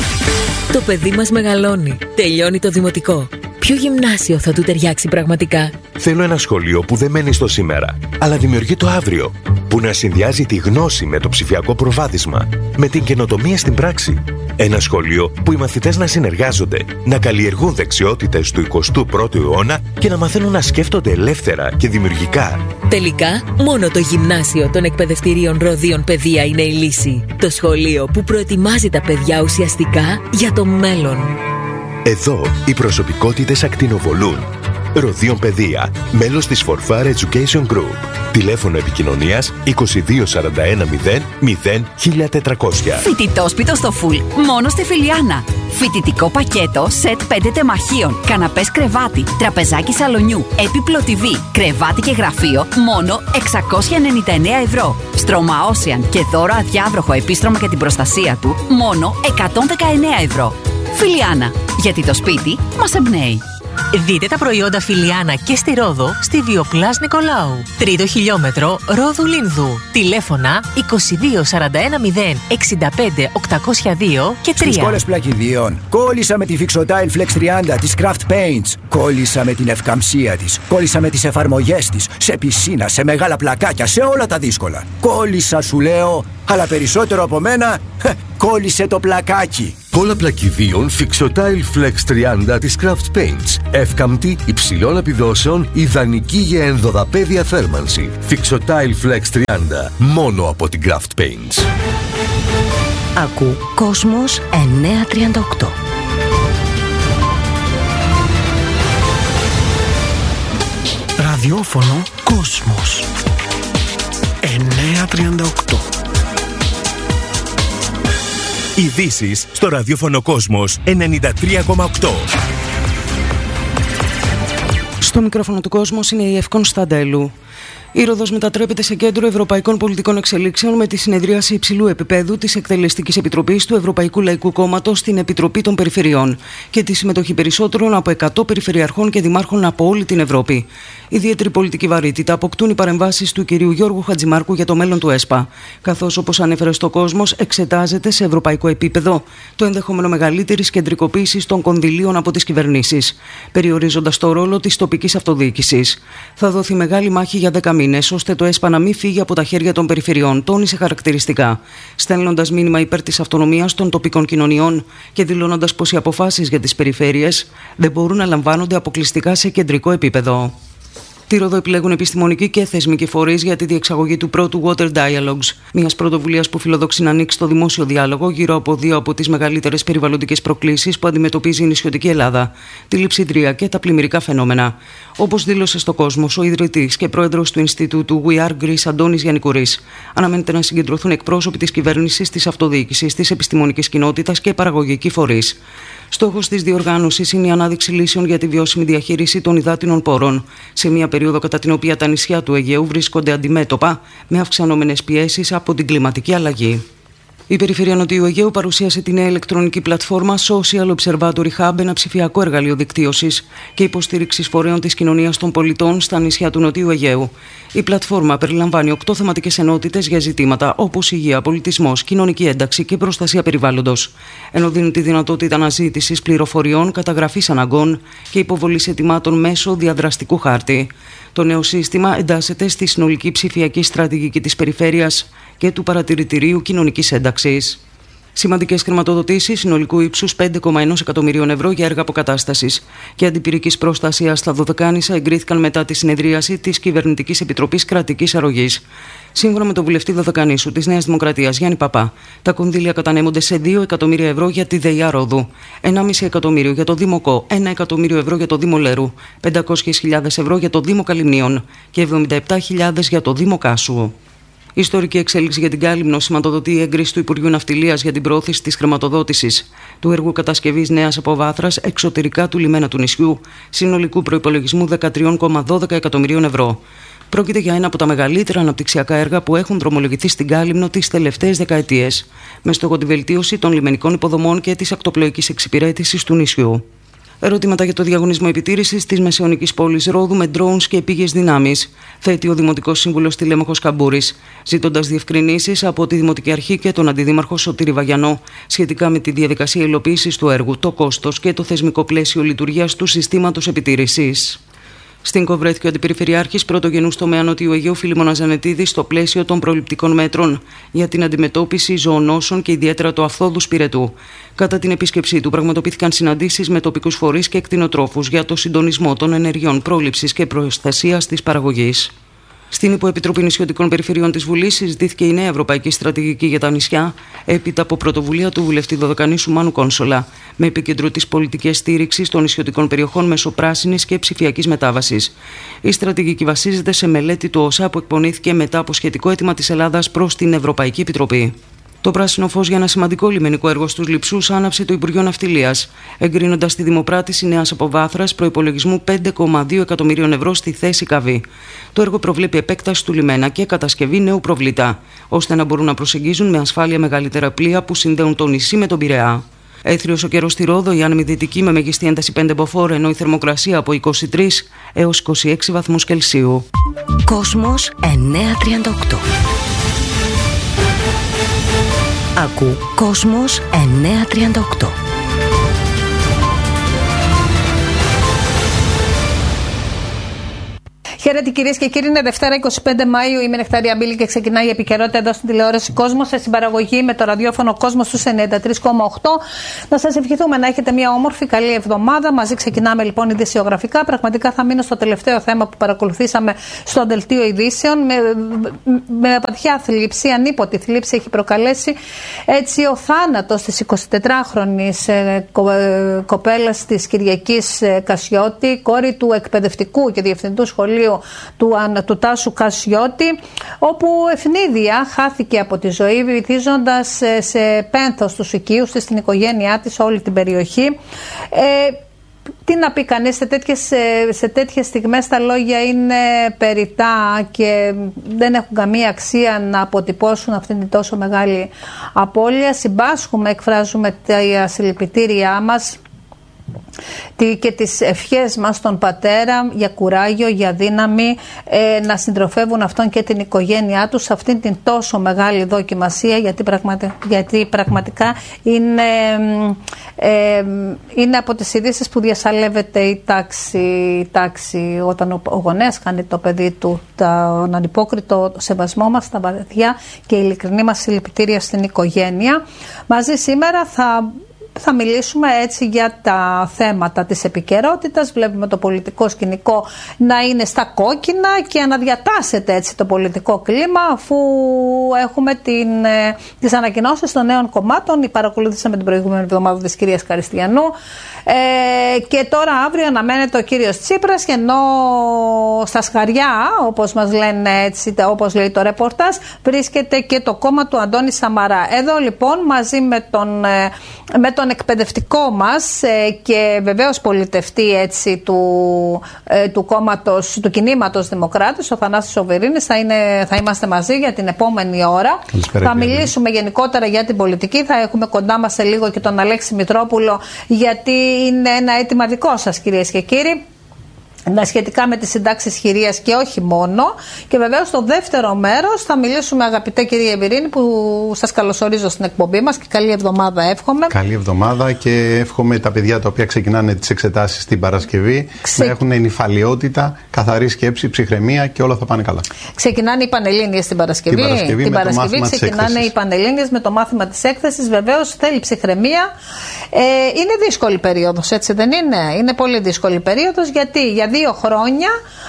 Το παιδί μας μεγαλώνει, τελειώνει το δημοτικό. Ποιο γυμνάσιο θα του ταιριάξει πραγματικά? Θέλω ένα σχολείο που δεν μένει στο σήμερα, αλλά δημιουργεί το αύριο. Που να συνδυάζει τη γνώση με το ψηφιακό προβάδισμα, με την καινοτομία στην πράξη. Ένα σχολείο που οι μαθητές να συνεργάζονται, να καλλιεργούν δεξιότητες του εικοστού πρώτου αιώνα και να μαθαίνουν να σκέφτονται ελεύθερα και δημιουργικά. Τελικά, μόνο το γυμνάσιο των εκπαιδευτηρίων Ροδίων Παιδεία είναι η λύση. Το σχολείο που προετοιμάζει τα παιδιά ουσιαστικά για το μέλλον. Εδώ οι προσωπικότητες ακτινοβολούν. Ροδίων Παιδεία, μέλος της Forfar Education Group. Τηλέφωνο επικοινωνίας είκοσι δύο σαράντα ένα μηδέν μηδέν χίλια τετρακόσια. Φοιτητόσπιτο στο Φουλ, μόνο στη Φιλιάνα. Φοιτητικό πακέτο, σετ πέντε τεμαχίων, καναπές κρεβάτι, τραπεζάκι σαλονιού, έπιπλο τι βι, κρεβάτι και γραφείο, μόνο εξακόσια ενενήντα εννέα ευρώ. Στρώμα Ocean και δώρο αδιάβροχο επίστρωμα για την προστασία του, μόνο εκατόν δεκαεννέα ευρώ. Φιλιάνα, γιατί το σπίτι μας εμπνέει. Δείτε τα προϊόντα Φιλιάνα και στη Ρόδο, στη Βιοπλάς Νικολάου. Τρίτο χιλιόμετρο Ρόδου Λίνδου. Τηλέφωνα είκοσι δύο σαράντα ένα μηδέν εξήντα πέντε οκτακόσια δύο και τρία. Στις κόλλες πλακιδίων. Κόλλησα με τη Fixotile Flex τριάντα της Craft Paints. Κόλλησα με την ευκαμψία της. Κόλλησα με τις εφαρμογές της. Σε πισίνα, σε μεγάλα πλακάκια, σε όλα τα δύσκολα. Κόλλησα, σου λέω, αλλά περισσότερο από μένα, κόλλησε το πλακάκι. Κόλλα πλακιδίων Fixotile Flex τριάντα της Craft Paints. Εύκαμπτη, υψηλών επιδόσεων, ιδανική για ενδοδαπέδια θέρμανση. Fixotile Flex τριάντα. Μόνο από την Craft Paints. Ακού Κόσμος εννιακόσια τριάντα οκτώ. Ραδιόφωνο Κόσμος εννιακόσια τριάντα οκτώ. Ειδήσεις στο ραδιόφωνο Κόσμος ενενήντα τρία κόμμα οκτώ. Στο μικρόφωνο του Κόσμος είναι η Ευκόν Σταντέλου. Η Ρόδος μετατρέπεται σε κέντρο ευρωπαϊκών πολιτικών εξελίξεων με τη συνεδρίαση υψηλού επίπεδου της Εκτελεστικής Επιτροπής του Ευρωπαϊκού Λαϊκού Κόμματος στην Επιτροπή των Περιφερειών και τη συμμετοχή περισσότερων από εκατό περιφερειαρχών και δημάρχων από όλη την Ευρώπη. Ιδιαίτερη πολιτική βαρύτητα αποκτούν οι παρεμβάσεις του κυρίου Γιώργου Χατζημάρκου για το μέλλον του ΕΣΠΑ, καθώς, όπως ανέφερε στο Κόσμος, εξετάζεται σε ευρωπαϊκό επίπεδο το ενδεχόμενο μεγαλύτερης κεντρικοποίησης των κονδυλίων από τις κυβερνήσεις, περιορίζοντας το ρόλο της τοπικής αυτοδιοίκησης. Θα δοθεί μεγάλη μάχη για δέκα μήνες, ώστε το ΕΣΠΑ να μην φύγει από τα χέρια των περιφερειών, τόνισε χαρακτηριστικά, στέλνοντας μήνυμα υπέρ της αυτονομίας των τοπικών κοινωνιών και δηλώνοντας πως οι αποφάσεις για τις περιφέρειες δεν μπορούν να λαμβάνονται αποκλειστικά σε κεντρικό επίπεδο. Τη Ρόδο επιλέγουν επιστημονικοί και θεσμικοί φορείς για τη διεξαγωγή του πρώτου Water Dialogues, μιας πρωτοβουλίας που φιλοδοξεί να ανοίξει το δημόσιο διάλογο γύρω από δύο από τις μεγαλύτερες περιβαλλοντικές προκλήσεις που αντιμετωπίζει η νησιωτική Ελλάδα, τη λειψιδρία και τα πλημμυρικά φαινόμενα. Όπως δήλωσε στο Κόσμος ο ιδρυτής και πρόεδρος του Ινστιτούτου We Are Greece, Αντώνης Γιαννικουρής, αναμένεται να συγκεντρωθούν εκπρόσωποι της κυβέρνησης, της αυτοδιοίκησης, της επιστημονικής κοινότητας και παραγωγικοί φορείς. Στόχος της διοργάνωσης είναι η ανάδειξη λύσεων για τη βιώσιμη διαχείριση των υδάτινων πόρων, σε μια περίοδο κατά την οποία τα νησιά του Αιγαίου βρίσκονται αντιμέτωπα με αυξανόμενες πιέσεις από την κλιματική αλλαγή. Η Περιφέρεια Νοτιού Αιγαίου παρουσίασε τη νέα ηλεκτρονική πλατφόρμα Social Observatory Hub, ένα ψηφιακό εργαλείο δικτύωσης και υποστήριξης φορέων της κοινωνίας των πολιτών στα νησιά του Νοτιού Αιγαίου. Η πλατφόρμα περιλαμβάνει οκτώ θεματικές ενότητες για ζητήματα όπως υγεία, πολιτισμός, κοινωνική ένταξη και προστασία περιβάλλοντος, ενώ δίνει τη δυνατότητα αναζήτησης πληροφοριών, καταγραφής αναγκών και υποβολής αιτημάτων μέσω διαδραστικού χάρτη. Το νέο σύστημα εντάσσεται στη συνολική ψηφιακή στρατηγική της περιφέρειας και του Παρατηρητηρίου Κοινωνικής Ένταξης. Σημαντικές χρηματοδοτήσεις συνολικού ύψους πέντε κόμμα ένα εκατομμυρίων ευρώ για έργα αποκατάστασης και αντιπυρικής προστασίας στα Δωδεκάνησα εγκρίθηκαν μετά τη συνεδρίαση της Κυβερνητικής Επιτροπής Κρατικής Αρρωγής. Σύμφωνα με τον βουλευτή Δωδεκανήσου της Νέας Δημοκρατίας Γιάννη Παπά, τα κονδύλια κατανέμονται σε δύο εκατομμύρια ευρώ για τη ΔΕΙΑ Ρόδου, ενάμιση εκατομμύριο για το Δήμο Κο, ένα εκατομμύριο ευρώ για το Δήμο Λέρου, πεντακόσιες χιλιάδες ευρώ για το Δήμο Καλυμνίων και εβδομήντα επτά χιλιάδες για το Δήμο Κάσου. Η ιστορική εξέλιξη για την Κάλυμνο σηματοδοτεί η έγκριση του Υπουργείου Ναυτιλίας για την προώθηση της χρηματοδότησης του έργου κατασκευής νέας αποβάθρας εξωτερικά του λιμένα του νησιού, συνολικού προϋπολογισμού δεκατρία κόμμα δώδεκα εκατομμυρίων ευρώ. Πρόκειται για ένα από τα μεγαλύτερα αναπτυξιακά έργα που έχουν δρομολογηθεί στην Κάλυμνο τις τελευταίες δεκαετίες, με στόχο τη βελτίωση των λιμενικών υποδομών και της ακτοπλοϊκής εξυπηρέτησης του νησιού. Ερωτήματα για το διαγωνισμό επιτήρησης της μεσαιωνικής πόλης Ρόδου με drones και επίγειες δυνάμεις, θέτει ο Δημοτικός Σύμβουλος Τηλέμαχος Καμπούρης, ζητώντας διευκρινήσεις από τη Δημοτική Αρχή και τον Αντιδήμαρχο Σωτήρη Βαγιανό σχετικά με τη διαδικασία υλοποίησης του έργου, το κόστος και το θεσμικό πλαίσιο λειτουργίας του συστήματος επιτήρησης. Στην Κο βρέθηκε ο Αντιπεριφερειάρχης Πρωτογενούς τομέα Νοτιού Αιγαίου Φίλιμωνας Ζανετίδης στο πλαίσιο των προληπτικών μέτρων για την αντιμετώπιση ζωονόσων και ιδιαίτερα του αφθόδου σπηρετού. Κατά την επίσκεψή του, πραγματοποιήθηκαν συναντήσεις με τοπικούς φορείς και κτηνοτρόφους για το συντονισμό των ενεργειών πρόληψης και προστασίας της παραγωγής. Στην Υποεπιτροπή Νησιωτικών Περιφερειών της Βουλής συζητήθηκε η νέα Ευρωπαϊκή Στρατηγική για τα νησιά, έπειτα από πρωτοβουλία του βουλευτή Δωδεκανήσου Μάνου Κόνσολα, με επίκεντρο τις πολιτικές στήριξης των νησιωτικών περιοχών μέσω πράσινης και ψηφιακής μετάβασης. Η στρατηγική βασίζεται σε μελέτη του ΟΣΑ που εκπονήθηκε μετά από σχετικό αίτημα της Ελλάδας προς την Ευρωπαϊκή Επιτροπή. Το πράσινο φως για ένα σημαντικό λιμενικό έργο στους Λειψούς άναψε το Υπουργείο Ναυτιλίας, εγκρίνοντας τη δημοπράτηση νέας αποβάθρας προϋπολογισμού πέντε κόμμα δύο εκατομμυρίων ευρώ στη θέση Καβή. Το έργο προβλέπει επέκταση του λιμένα και κατασκευή νέου προβλητά, ώστε να μπορούν να προσεγγίζουν με ασφάλεια μεγαλύτερα πλοία που συνδέουν το νησί με τον Πειραιά. Έθριος ο καιρός στη Ρόδο, η άνεμη δυτική με μεγιστή ένταση πέντε μποφόρ, ενώ η θερμοκρασία από είκοσι τρεις έως είκοσι έξι βαθμούς Κελσίου. Κόσμος εννιακόσια τριάντα οκτώ. Ακού Κόσμος εννιακόσια τριάντα οκτώ. Χαίρετε κυρίες και κύριοι, είναι Δευτέρα είκοσι πέντε Μαΐου, είμαι η Νεκτάρια Μπίλη και ξεκινάει η επικαιρότητα εδώ στην τηλεόραση Κόσμος, σε συμπαραγωγή με το ραδιόφωνο Κόσμος στους ενενήντα τρία κόμμα οκτώ. Να σας ευχηθούμε να έχετε μια όμορφη, καλή εβδομάδα. Μαζί ξεκινάμε λοιπόν ειδησιογραφικά. Πραγματικά θα μείνω στο τελευταίο θέμα που παρακολουθήσαμε στο δελτίο ειδήσεων. Με, με βαθιά θλίψη, ανίποτη θλίψη έχει προκαλέσει έτσι ο θάνατος της εικοσιτετράχρονης ε, κο, ε, κοπέλας της Κυριακής ε, Κασιώτη, κόρη του εκπαιδευτικού και διευθυντού σχολείου του, του Τάσου Κασιώτη, όπου ευνίδια χάθηκε από τη ζωή, βυθίζοντας σε, σε πένθος τους οικείους της, στην οικογένειά της, όλη την περιοχή. Ε, τι να πει κανείς, σε τέτοιες, σε τέτοιες στιγμές τα λόγια είναι περιττά και δεν έχουν καμία αξία να αποτυπώσουν αυτήν την τόσο μεγάλη απώλεια. Συμπάσχουμε, εκφράζουμε τα συλληπιτήριά μας και τις ευχές μας στον πατέρα για κουράγιο, για δύναμη, ε, να συντροφεύουν αυτόν και την οικογένειά τους σε αυτήν την τόσο μεγάλη δοκιμασία, γιατί, πραγματι, γιατί πραγματικά είναι, ε, είναι από τις ειδήσεις που διασαλεύεται η τάξη, η τάξη όταν ο, ο γονέας κάνει το παιδί του, τον ανυπόκριτο σεβασμό μας, τα βαθιά και ειλικρινή μας συλληπιτήρια στην οικογένεια. Μαζί σήμερα θα Θα μιλήσουμε έτσι για τα θέματα της επικαιρότητας. Βλέπουμε το πολιτικό σκηνικό να είναι στα κόκκινα και αναδιατάσσεται έτσι το πολιτικό κλίμα, αφού έχουμε την, ε, τις ανακοινώσεις των νέων κομμάτων. Παρακολουθήσαμε την προηγούμενη εβδομάδα της κυρίας Καριστιανού ε, και τώρα αύριο αναμένεται ο κύριος Τσίπρας, και ενώ στα σκαριά, όπως μας λένε έτσι, όπως λέει το ρεπορτάζ, βρίσκεται και το κόμμα του Αντώνη Σαμαρά. Εδώ λοιπόν μαζί με τον, ε, με τον τον εκπαιδευτικό μας ε, και βεβαίως πολιτευτή έτσι του, ε, του κόμματος, του κινήματος Δημοκράτης, ο Θανάσης ο Βυρίνης, θα, είναι, θα είμαστε μαζί για την επόμενη ώρα. Καλησπέρα, θα μιλήσουμε γενικότερα για την πολιτική, θα έχουμε κοντά μας σε λίγο και τον Αλέξη Μητρόπουλο, γιατί είναι ένα αίτημα δικό σας κυρίες και κύριοι, σχετικά με τις συντάξεις χειρίας και όχι μόνο. Και βεβαίως στο δεύτερο μέρος θα μιλήσουμε, αγαπητέ κυρία Βυρίνη, που σας καλωσορίζω στην εκπομπή μας και καλή εβδομάδα εύχομαι. Καλή εβδομάδα και εύχομαι τα παιδιά τα οποία ξεκινάνε τις εξετάσεις την Παρασκευή Ξε... να έχουν ενυφαλιότητα, καθαρή σκέψη, ψυχραιμία και όλα θα πάνε καλά. Ξεκινάνε οι Πανελλήνιες την Παρασκευή. Την Παρασκευή, την Παρασκευή ξεκινάνε οι Πανελλήνιες με το μάθημα της έκθεσης. Βεβαίως θέλει ψυχραιμία. Ε, είναι δύσκολη περίοδος, έτσι δεν είναι? Είναι πολύ δύσκολη περίοδος, γιατί για δύο χρόνια,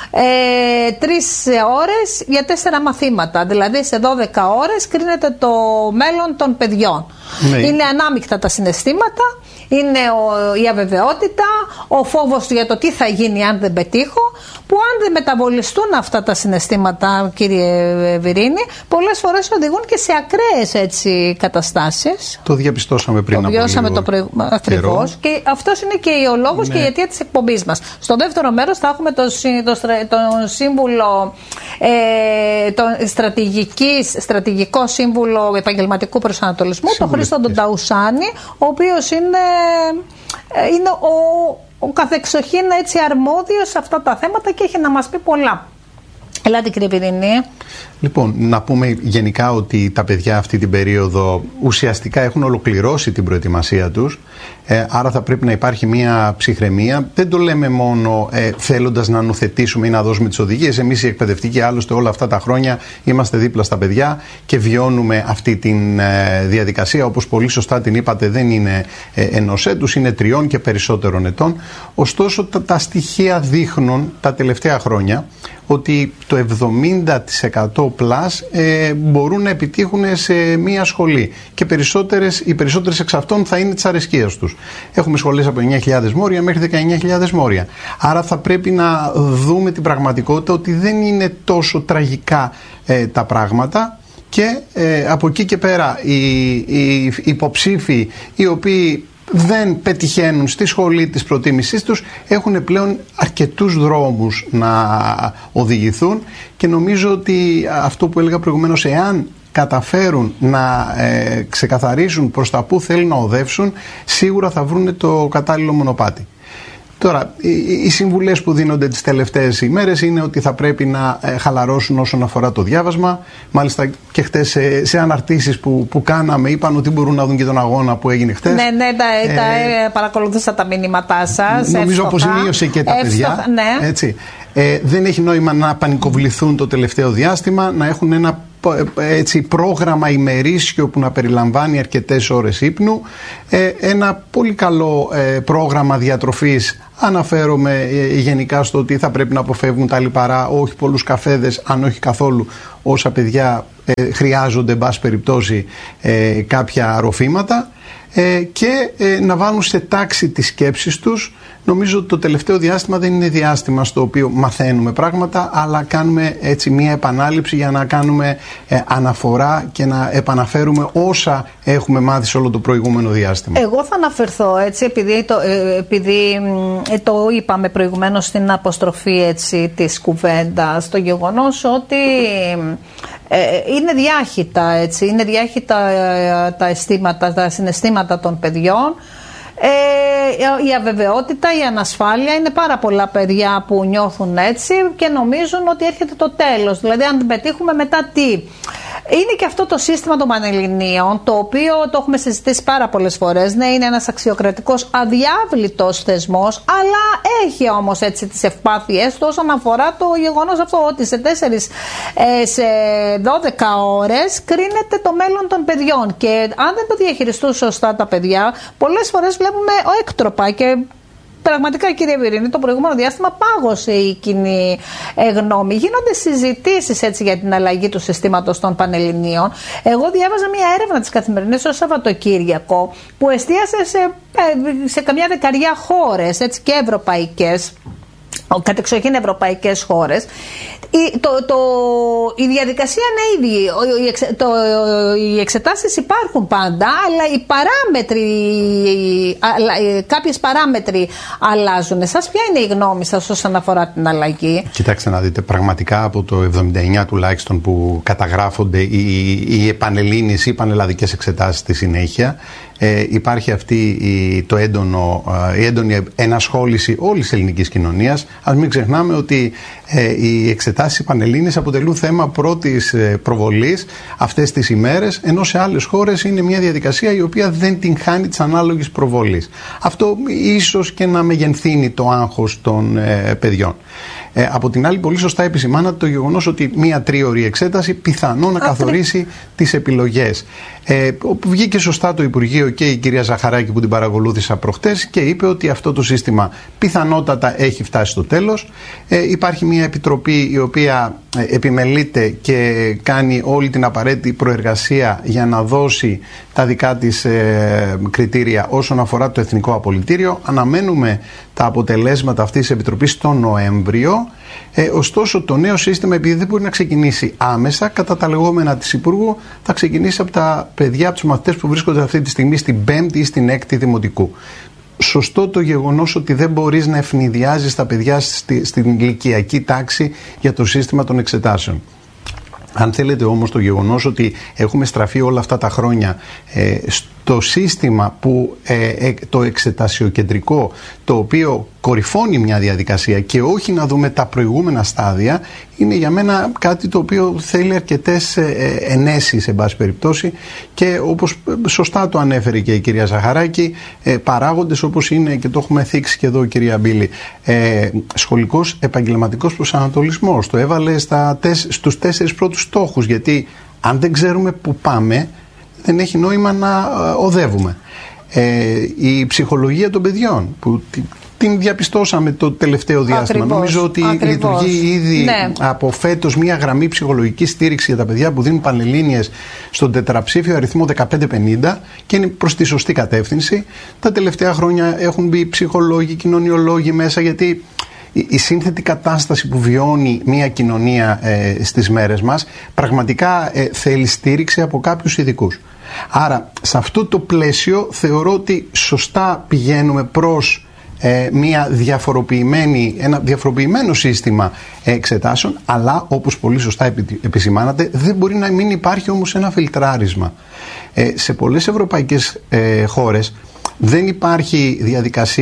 ε, τρεις ώρες για τέσσερα μαθήματα. Δηλαδή σε δώδεκα ώρες κρίνεται το μέλλον των παιδιών. Ναι. Είναι ανάμεικτα τα συναισθήματα, είναι ο, η αβεβαιότητα, ο φόβος για το τι θα γίνει αν δεν πετύχω, που αν δεν μεταβολιστούν αυτά τα συναισθήματα, κύριε Βυρίνη, πολλές φορές οδηγούν και σε ακραίες έτσι καταστάσεις. Το διαπιστώσαμε πριν το από λίγο το προηγου... Ακριβώς. Και αυτός είναι και ο λόγος, ναι, και η αιτία της εκπομπής μας. Στο δεύτερο μέρος θα έχουμε τον το, το σύμβουλο, ε, τον στρατηγικό σύμβουλο επαγγελματικού προσανατολισμού, τον Χρήστο τον Ταουσάνη, ο οποίος είναι, είναι ο ο καθεξοχήν έτσι αρμόδιος σε αυτά τα θέματα και έχει να μας πει πολλά. Ελάτε κύριε Βυρίνη. Λοιπόν, να πούμε γενικά ότι τα παιδιά αυτή την περίοδο ουσιαστικά έχουν ολοκληρώσει την προετοιμασία τους, ε, άρα θα πρέπει να υπάρχει μια ψυχραιμία. Δεν το λέμε μόνο ε, θέλοντας να νουθετήσουμε ή να δώσουμε τις οδηγίες. Εμείς οι εκπαιδευτικοί άλλωστε όλα αυτά τα χρόνια είμαστε δίπλα στα παιδιά και βιώνουμε αυτή τη ε, διαδικασία. Όπως πολύ σωστά την είπατε, δεν είναι ε, ενός έτους, είναι τριών και περισσότερων ετών. Ωστόσο τα, τα στοιχεία δείχνουν τα τελευταία χρόνια ότι το εβδομήντα τοις εκατό πλας ε, μπορούν να επιτύχουν σε μία σχολή και περισσότερες, οι περισσότερες εξ αυτών θα είναι της αρεσκίας τους. Έχουμε σχολές από εννιά χιλιάδες μόρια μέχρι δεκαεννιά χιλιάδες μόρια. Άρα θα πρέπει να δούμε την πραγματικότητα ότι δεν είναι τόσο τραγικά ε, τα πράγματα. Και ε, από εκεί και πέρα οι, οι υποψήφοι οι οποίοι δεν πετυχαίνουν στη σχολή της προτίμησής τους έχουν πλέον αρκετούς δρόμους να οδηγηθούν, και νομίζω ότι αυτό που έλεγα προηγουμένως, εάν καταφέρουν να ε, ξεκαθαρίσουν προς τα που θέλουν να οδεύσουν, σίγουρα θα βρουν το κατάλληλο μονοπάτι. Τώρα, οι, οι συμβουλές που δίνονται τις τελευταίες ημέρες είναι ότι θα πρέπει να ε, χαλαρώσουν όσον αφορά το διάβασμα. Μάλιστα και χτες σε, σε αναρτήσεις που, που κάναμε είπαν ότι μπορούν να δουν και τον αγώνα που έγινε χτες. Ναι, ναι, τα, ε, τα ε, παρακολουθούσα τα μήνυματά σας. Νομίζω αποζημίωσε και τα εύστοχα, παιδιά. Ναι. Έτσι. Ε, δεν έχει νόημα να πανικοβληθούν το τελευταίο διάστημα, να έχουν ένα έτσι, πρόγραμμα ημερήσιο που να περιλαμβάνει αρκετές ώρες ύπνου, ε, ένα πολύ καλό ε, πρόγραμμα διατροφής. Αναφέρομαι ε, γενικά στο ότι θα πρέπει να αποφεύγουν τα λιπαρά, όχι πολλούς καφέδες, αν όχι καθόλου, όσα παιδιά ε, χρειάζονται εν πάση περιπτώσει ε, κάποια ροφήματα, ε, και ε, να βάλουν σε τάξη τις σκέψεις τους. Νομίζω ότι το τελευταίο διάστημα δεν είναι διάστημα στο οποίο μαθαίνουμε πράγματα, αλλά κάνουμε έτσι μία επανάληψη για να κάνουμε ε, αναφορά και να επαναφέρουμε όσα έχουμε μάθει σε όλο το προηγούμενο διάστημα. Εγώ θα αναφερθώ έτσι, επειδή το, ε, επειδή, ε, το είπαμε προηγουμένως στην αποστροφή έτσι, της κουβέντας, το γεγονός ότι ε, είναι διάχυτα, έτσι, είναι διάχυτα ε, τα αισθήματα, τα συναισθήματα των παιδιών. Ε, η αβεβαιότητα, η ανασφάλεια, είναι πάρα πολλά παιδιά που νιώθουν έτσι και νομίζουν ότι έρχεται το τέλος. Δηλαδή αν πετύχουμε μετά τι. Είναι και αυτό το σύστημα των Πανελληνίων, το οποίο το έχουμε συζητήσει πάρα πολλές φορές. Ναι, είναι ένας αξιοκρατικός, αδιάβλητος θεσμός, αλλά έχει όμως έτσι τις ευπάθειες του όσον αφορά το γεγονός αυτό ότι σε τέσσερις, ε, σε δώδεκα ώρες κρίνεται το μέλλον των παιδιών. Και αν δεν το διαχειριστούν σωστά τα παιδιά, πολλές φορές βλέπουμε έκτροπα και πραγματικά, κύριε Βιρίνη, το προηγούμενο διάστημα πάγωσε η κοινή γνώμη. Γίνονται συζητήσεις έτσι για την αλλαγή του συστήματος των Πανελληνίων. Εγώ διάβαζα μια έρευνα της Καθημερινής το Σαββατοκύριακο που εστίασε σε, σε καμιά δεκαριά χώρες έτσι, και ευρωπαϊκές, κατεξοχήν ευρωπαϊκές χώρες. Η, το, το, η διαδικασία είναι ίδια. Οι, εξε, το, οι εξετάσεις υπάρχουν πάντα, αλλά οι παράμετροι, αλλά, κάποιες παράμετροι αλλάζουν. Εσάς ποια είναι η γνώμη σας όσον αφορά την αλλαγή? Κοιτάξτε να δείτε, πραγματικά από το εβδομήντα εννιά τουλάχιστον που καταγράφονται οι, οι επανελλήνιες ή πανελλαδικές εξετάσεις στη συνέχεια, Ε, υπάρχει αυτή η, το έντονο, η έντονη ενασχόληση όλης της ελληνικής κοινωνίας. Ας μην ξεχνάμε ότι ε, οι εξετάσεις πανελλήνιες αποτελούν θέμα πρώτης ε, προβολής αυτές τις ημέρες, ενώ σε άλλες χώρες είναι μια διαδικασία η οποία δεν την χάνει της ανάλογης προβολής. Αυτό ίσως και να μεγενθύνει το άγχος των ε, παιδιών. Ε, από την άλλη, πολύ σωστά επισημάνατε το γεγονός ότι μία τρίωρη εξέταση πιθανόν να καθορίσει τις επιλογές. Ε, βγήκε σωστά το Υπουργείο και η κυρία Ζαχαράκη που την παρακολούθησα προχτές και είπε ότι αυτό το σύστημα πιθανότατα έχει φτάσει στο τέλος. Ε, υπάρχει μία επιτροπή η οποία ε, επιμελείται και κάνει όλη την απαραίτητη προεργασία για να δώσει τα δικά της ε, κριτήρια όσον αφορά το Εθνικό Απολυτήριο. Αναμένουμε τα αποτελέσματα αυτής της επιτροπής τον Νοέμβριο. Ε, ωστόσο το νέο σύστημα, επειδή δεν μπορεί να ξεκινήσει άμεσα, κατά τα λεγόμενα της Υπουργού, θα ξεκινήσει από τα παιδιά, από τους μαθητές που βρίσκονται αυτή τη στιγμή στην πέμπτη ή στην έκτη δημοτικού. Σωστό το γεγονός ότι δεν μπορείς να ευνηδιάζεις τα παιδιά στη, στην ηλικιακή τάξη για το σύστημα των εξετάσεων. Αν θέλετε όμως το γεγονός ότι έχουμε στραφεί όλα αυτά τα χρόνια ε, στο σύστημα που ε, ε, το εξετασιοκεντρικό, το οποίο κορυφώνει μια διαδικασία και όχι να δούμε τα προηγούμενα στάδια, είναι για μένα κάτι το οποίο θέλει αρκετές ε, ενέσεις εν πάση περιπτώσει, και όπως σωστά το ανέφερε και η κυρία Ζαχαράκη, ε, παράγοντες όπως είναι, και το έχουμε θίξει και εδώ κυρία Μπίλη, ε, σχολικός επαγγελματικός προσανατολισμός. Το έβαλε στα, στους τέσσερις πρώτους στόχους, γιατί αν δεν ξέρουμε που πάμε δεν έχει νόημα να οδεύουμε. Ε, η ψυχολογία των παιδιών που την διαπιστώσαμε το τελευταίο διάστημα. Ακριβώς, νομίζω ότι ακριβώς. λειτουργεί ήδη ναι. από φέτος μια γραμμή ψυχολογική στήριξη για τα παιδιά που δίνουν πανελλήνιες στον τετραψήφιο αριθμό δεκαπέντε πενήντα και είναι προς τη σωστή κατεύθυνση. Τα τελευταία χρόνια έχουν μπει ψυχολόγοι, κοινωνιολόγοι μέσα, γιατί η σύνθετη κατάσταση που βιώνει μια κοινωνία ε, στις μέρες μας πραγματικά ε, θέλει στήριξη από κάποιους ειδικούς. Άρα σε αυτό το πλαίσιο θεωρώ ότι σωστά πηγαίνουμε προς ε, μια διαφοροποιημένη, ένα διαφοροποιημένο σύστημα εξετάσεων, αλλά όπως πολύ σωστά επι, επισημάνατε, δεν μπορεί να μην υπάρχει όμως ένα φιλτράρισμα. Ε, σε πολλές ευρωπαϊκές ε, χώρες δεν υπάρχει διαδικασία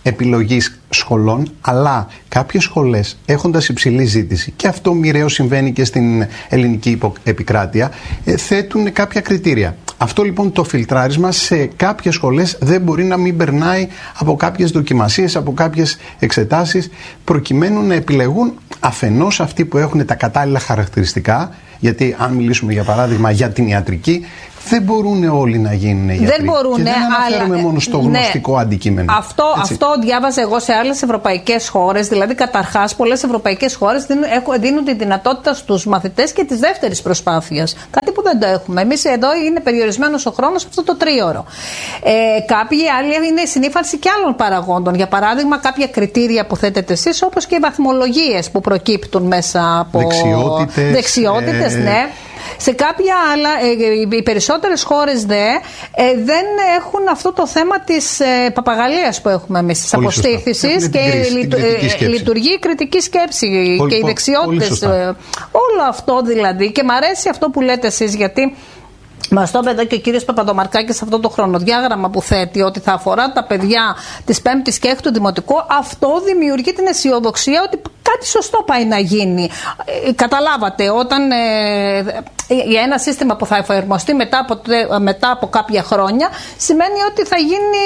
επιλογής σχολών, αλλά κάποιες σχολές έχοντας υψηλή ζήτηση, και αυτό μοιραίο συμβαίνει και στην ελληνική επικράτεια, θέτουν κάποια κριτήρια. Αυτό λοιπόν το φιλτράρισμα σε κάποιες σχολές δεν μπορεί να μην περνάει από κάποιες δοκιμασίες, από κάποιες εξετάσεις, προκειμένου να επιλεγούν αφενός αυτοί που έχουν τα κατάλληλα χαρακτηριστικά, γιατί αν μιλήσουμε για παράδειγμα για την ιατρική, δεν μπορούν όλοι να γίνουν ιατροί. Δεν μπορούν, και δεν αναφέρουμε αλλά, μόνο στο γνωστικό ναι, αντικείμενο. Αυτό, αυτό διάβαζα εγώ σε άλλες ευρωπαϊκές χώρες. Δηλαδή, καταρχάς, πολλές ευρωπαϊκές χώρες δίνουν, δίνουν τη δυνατότητα στους μαθητές και της δεύτερης προσπάθειας. Κάτι που δεν το έχουμε. Εμείς εδώ είναι περιορισμένος ο χρόνος αυτό το τρίωρο. Ε, κάποιοι άλλοι είναι συνήφανση και άλλων παραγόντων. Για παράδειγμα, κάποια κριτήρια που θέτετε εσείς, όπως και οι βαθμολογίες που προκύπτουν μέσα από δεξιότητες. Δεξιότητες, ε... ναι. Σε κάποια άλλα, ε, οι περισσότερες χώρες δε, ε, δεν έχουν αυτό το θέμα της ε, παπαγαλίας που έχουμε εμείς, της αποστήθησης, και λειτου, ε, λειτουργεί η κριτική σκέψη πολύ, και οι δεξιότητες. Ε, όλο αυτό δηλαδή. Και μ' αρέσει αυτό που λέτε εσείς, γιατί μας το είπε εδώ και ο κύριος Παπαδομαρκάκης σε αυτό το χρονοδιάγραμμα που θέτει, ότι θα αφορά τα παιδιά της πέμπτης και έκτου δημοτικού. Αυτό δημιουργεί την αισιοδοξία ότι κάτι σωστό πάει να γίνει. Ε, καταλάβατε, όταν ε, για ένα σύστημα που θα εφαρμοστεί μετά από, μετά από κάποια χρόνια, σημαίνει ότι θα γίνει,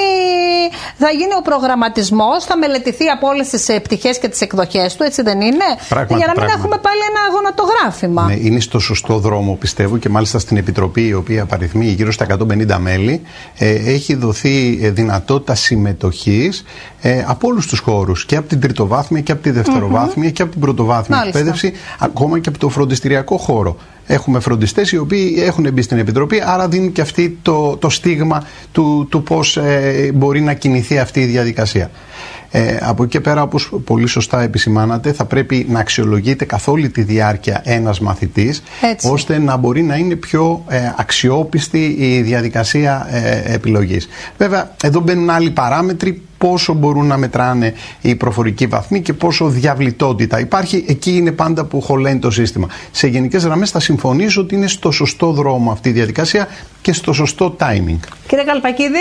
θα γίνει ο προγραμματισμός, θα μελετηθεί από όλες τις πτυχές και τις εκδοχές του, έτσι δεν είναι? Πράγματι, για να μην πράγματι. έχουμε πάλι ένα γονατογράφημα. Ναι, είναι στο σωστό δρόμο, πιστεύω, και μάλιστα στην Επιτροπή, η οποία απαριθμεί γύρω στα εκατόν πενήντα μέλη, ε, έχει δοθεί ε, δυνατότητα συμμετοχής ε, από όλους τους χώρους, και από την τριτοβάθμια και από τη δευτεροβάθμια mm-hmm. και από την πρωτοβάθμια εκπαίδευση, ακόμα και από το φροντιστηριακό χώρο. Έχουμε φροντιστές οι οποίοι έχουν μπει στην Επιτροπή, άρα δίνουν και αυτή το, το στίγμα του, του πώς ε, μπορεί να κινηθεί αυτή η διαδικασία. Ε, από εκεί και πέρα, όπως πολύ σωστά επισημάνατε, θα πρέπει να αξιολογείται καθ' όλη τη διάρκεια ένας μαθητής, έτσι, ώστε να μπορεί να είναι πιο ε, αξιόπιστη η διαδικασία ε, επιλογής. Βέβαια, εδώ μπαίνουν άλλοι παράμετροι, πόσο μπορούν να μετράνε οι προφορικοί βαθμοί και πόσο διαβλητότητα υπάρχει. Εκεί είναι πάντα που χωλαίνει το σύστημα. Σε γενικές γραμμές θα συμφωνήσω ότι είναι στο σωστό δρόμο αυτή η διαδικασία και στο σωστό timing. Κύριε Καλπακίδη.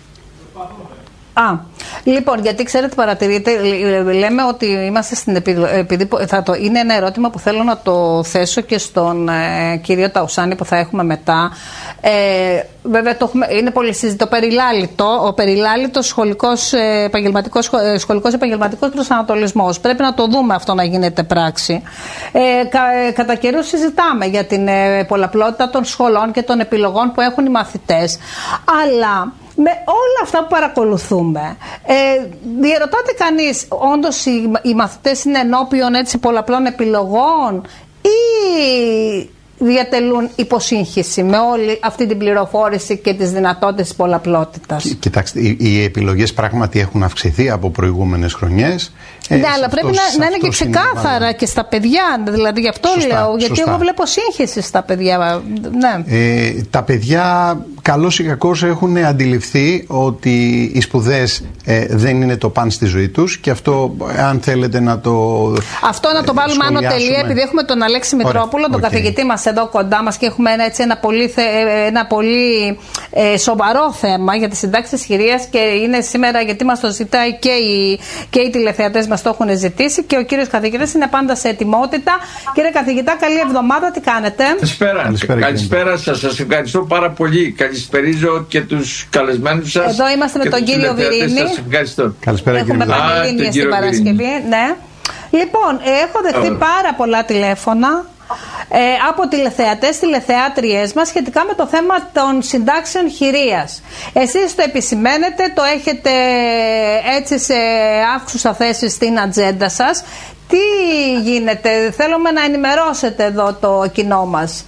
Α, λοιπόν, γιατί ξέρετε, παρατηρείτε, λέμε ότι είμαστε στην επειδή θα το, είναι ένα ερώτημα που θέλω να το θέσω και στον ε, κύριο Ταουσάνη που θα έχουμε μετά. Ε, βέβαια, το έχουμε, είναι πολύ συζητητό. Το περιλάλητο, ο περιλάλητος σχολικός επαγγελματικός, σχολικός επαγγελματικός προσανατολισμός. Πρέπει να το δούμε αυτό να γίνεται πράξη. Ε, κα, κατά καιρούς συζητάμε για την ε, πολλαπλότητα των σχολών και των επιλογών που έχουν οι μαθητές. Αλλά με όλα αυτά που παρακολουθούμε, ε, διερωτάται κανείς, όντως οι, οι μαθητές είναι ενώπιον έτσι πολλαπλών επιλογών ή διατελούν υποσύγχυση με όλη αυτή την πληροφόρηση και τις δυνατότητες της πολλαπλότητας? Κοιτάξτε, οι, οι επιλογές πράγματι έχουν αυξηθεί από προηγούμενες χρονιές. Ναι, ε, αλλά πρέπει να, να είναι και ξεκάθαρα είναι, και στα παιδιά. Δηλαδή, γι' αυτό σωστά, λέω. Γιατί σωστά. Εγώ βλέπω σύγχυση στα παιδιά. Ναι. Ε, τα παιδιά, καλώς ή κακώς, έχουν αντιληφθεί ότι οι σπουδές ε, δεν είναι το παν στη ζωή τους, και αυτό, αν θέλετε να το. Αυτό να το βάλουμε άνω τελεία, επειδή έχουμε τον Αλέξη Μητρόπουλο, τον okay. καθηγητή μας εδώ κοντά μας, και έχουμε ένα, έτσι, ένα πολύ, ένα πολύ ε, σοβαρό θέμα για τις συντάξεις της χειρίας, και είναι σήμερα, γιατί μας το ζητάει και οι, και οι τηλεθεατές μας το έχουν ζητήσει, και ο κύριος καθηγητής είναι πάντα σε ετοιμότητα. Κύριε καθηγητά, καλή εβδομάδα, τι κάνετε? Καλησπέρα. Καλησπέρα, Καλησπέρα σας, σας ευχαριστώ πάρα πολύ. Καλησπερίζω και τους καλεσμένους σας. Εδώ είμαστε με τον κύριο Βιρίνη. Σας ευχαριστώ. Καλησπέρα, έχουμε πανελλήνιες στην Παρασκευή. Ναι. Λοιπόν, έχω δεχτεί oh. πάρα πολλά τηλέφωνα Ε, από τηλεθεατές, τηλεθεάτριές μας σχετικά με το θέμα των συντάξεων χειρίας. Εσείς το επισημαίνετε, το έχετε έτσι σε αύξουσα θέση στην ατζέντα σας. Τι γίνεται? Θέλουμε να ενημερώσετε εδώ το κοινό μας.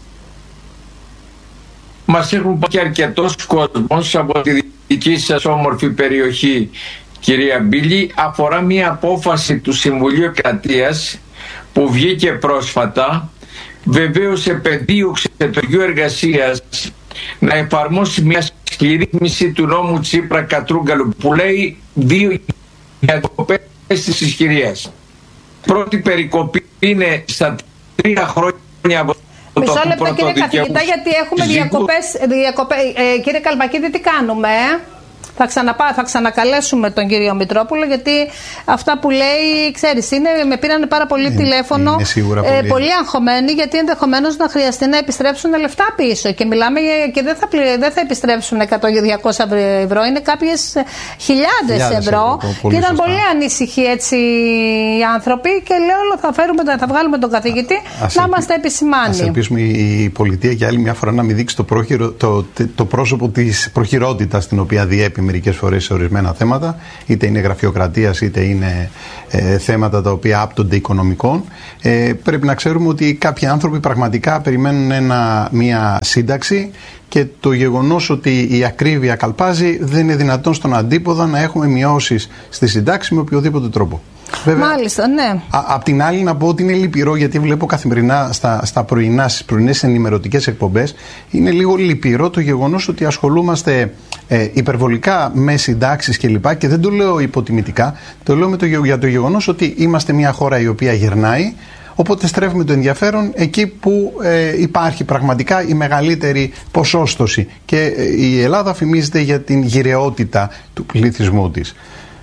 Μας έχουν πάει και αρκετός κόσμος από τη δική σας όμορφη περιοχή, κυρία Μπίλη. Αφορά μια απόφαση του Συμβουλίου Επικρατείας που βγήκε πρόσφατα. Βεβαίως επεδίωξε το Υπουργείο Εργασίας να εφαρμόσει μια σκληρή ρύθμιση του νόμου Τσίπρα Κατρούγκαλου που λέει δύο διακοπές της ισχυρίας. Πρώτη περικοπή είναι στα τρία χρόνια από το Μισό λεπτό, κύριε καθηγητά, γιατί έχουμε διακοπές, διακοπές. Ε, κύριε Καλπακίδη, τι κάνουμε? Ε? Θα, ξαναπά, θα ξανακαλέσουμε τον κύριο Μητρόπουλο, γιατί αυτά που λέει, ξέρεις, είναι, με πήραν πάρα πολύ είναι, τηλέφωνο. Είναι ε, πολύ. πολύ αγχωμένοι, γιατί ενδεχομένως να χρειαστεί να επιστρέψουν λεφτά πίσω. Και μιλάμε και δεν θα, δεν θα επιστρέψουν εκατό με διακόσια ευρώ, είναι κάποιες χιλιάδες ευρώ. Και ήταν πολύ ανήσυχοι έτσι οι άνθρωποι. Και λέω, θα, φέρουμε, θα βγάλουμε τον καθηγητή ας να είμαστε επισημάνει. Ας ελπίσουμε η πολιτεία για άλλη μια φορά να μην δείξει το, πρόχειρο, το, το πρόσωπο της προχειρότητας την οποία διέπει μερικές φορές σε ορισμένα θέματα, είτε είναι γραφειοκρατίας είτε είναι ε, θέματα τα οποία άπτονται οικονομικών. Ε, πρέπει να ξέρουμε ότι κάποιοι άνθρωποι πραγματικά περιμένουν ένα, μια σύνταξη, και το γεγονός ότι η ακρίβεια καλπάζει δεν είναι δυνατόν στον αντίποδα να έχουμε μειώσεις στη συντάξη με οποιοδήποτε τρόπο. Βέβαια, μάλιστα, ναι. Απ' την άλλη να πω ότι είναι λυπηρό, γιατί βλέπω καθημερινά στα, στα πρωινά, στις πρωινές ενημερωτικές εκπομπές, είναι λίγο λυπηρό το γεγονός ότι ασχολούμαστε ε, υπερβολικά με συντάξεις κλπ. Και δεν το λέω υποτιμητικά, το λέω με το, για το γεγονός ότι είμαστε μια χώρα η οποία γερνάει. Οπότε στρέφουμε το ενδιαφέρον εκεί που ε, υπάρχει πραγματικά η μεγαλύτερη ποσόστοση. Και ε, η Ελλάδα φημίζεται για την γυρεότητα του πληθυσμού της.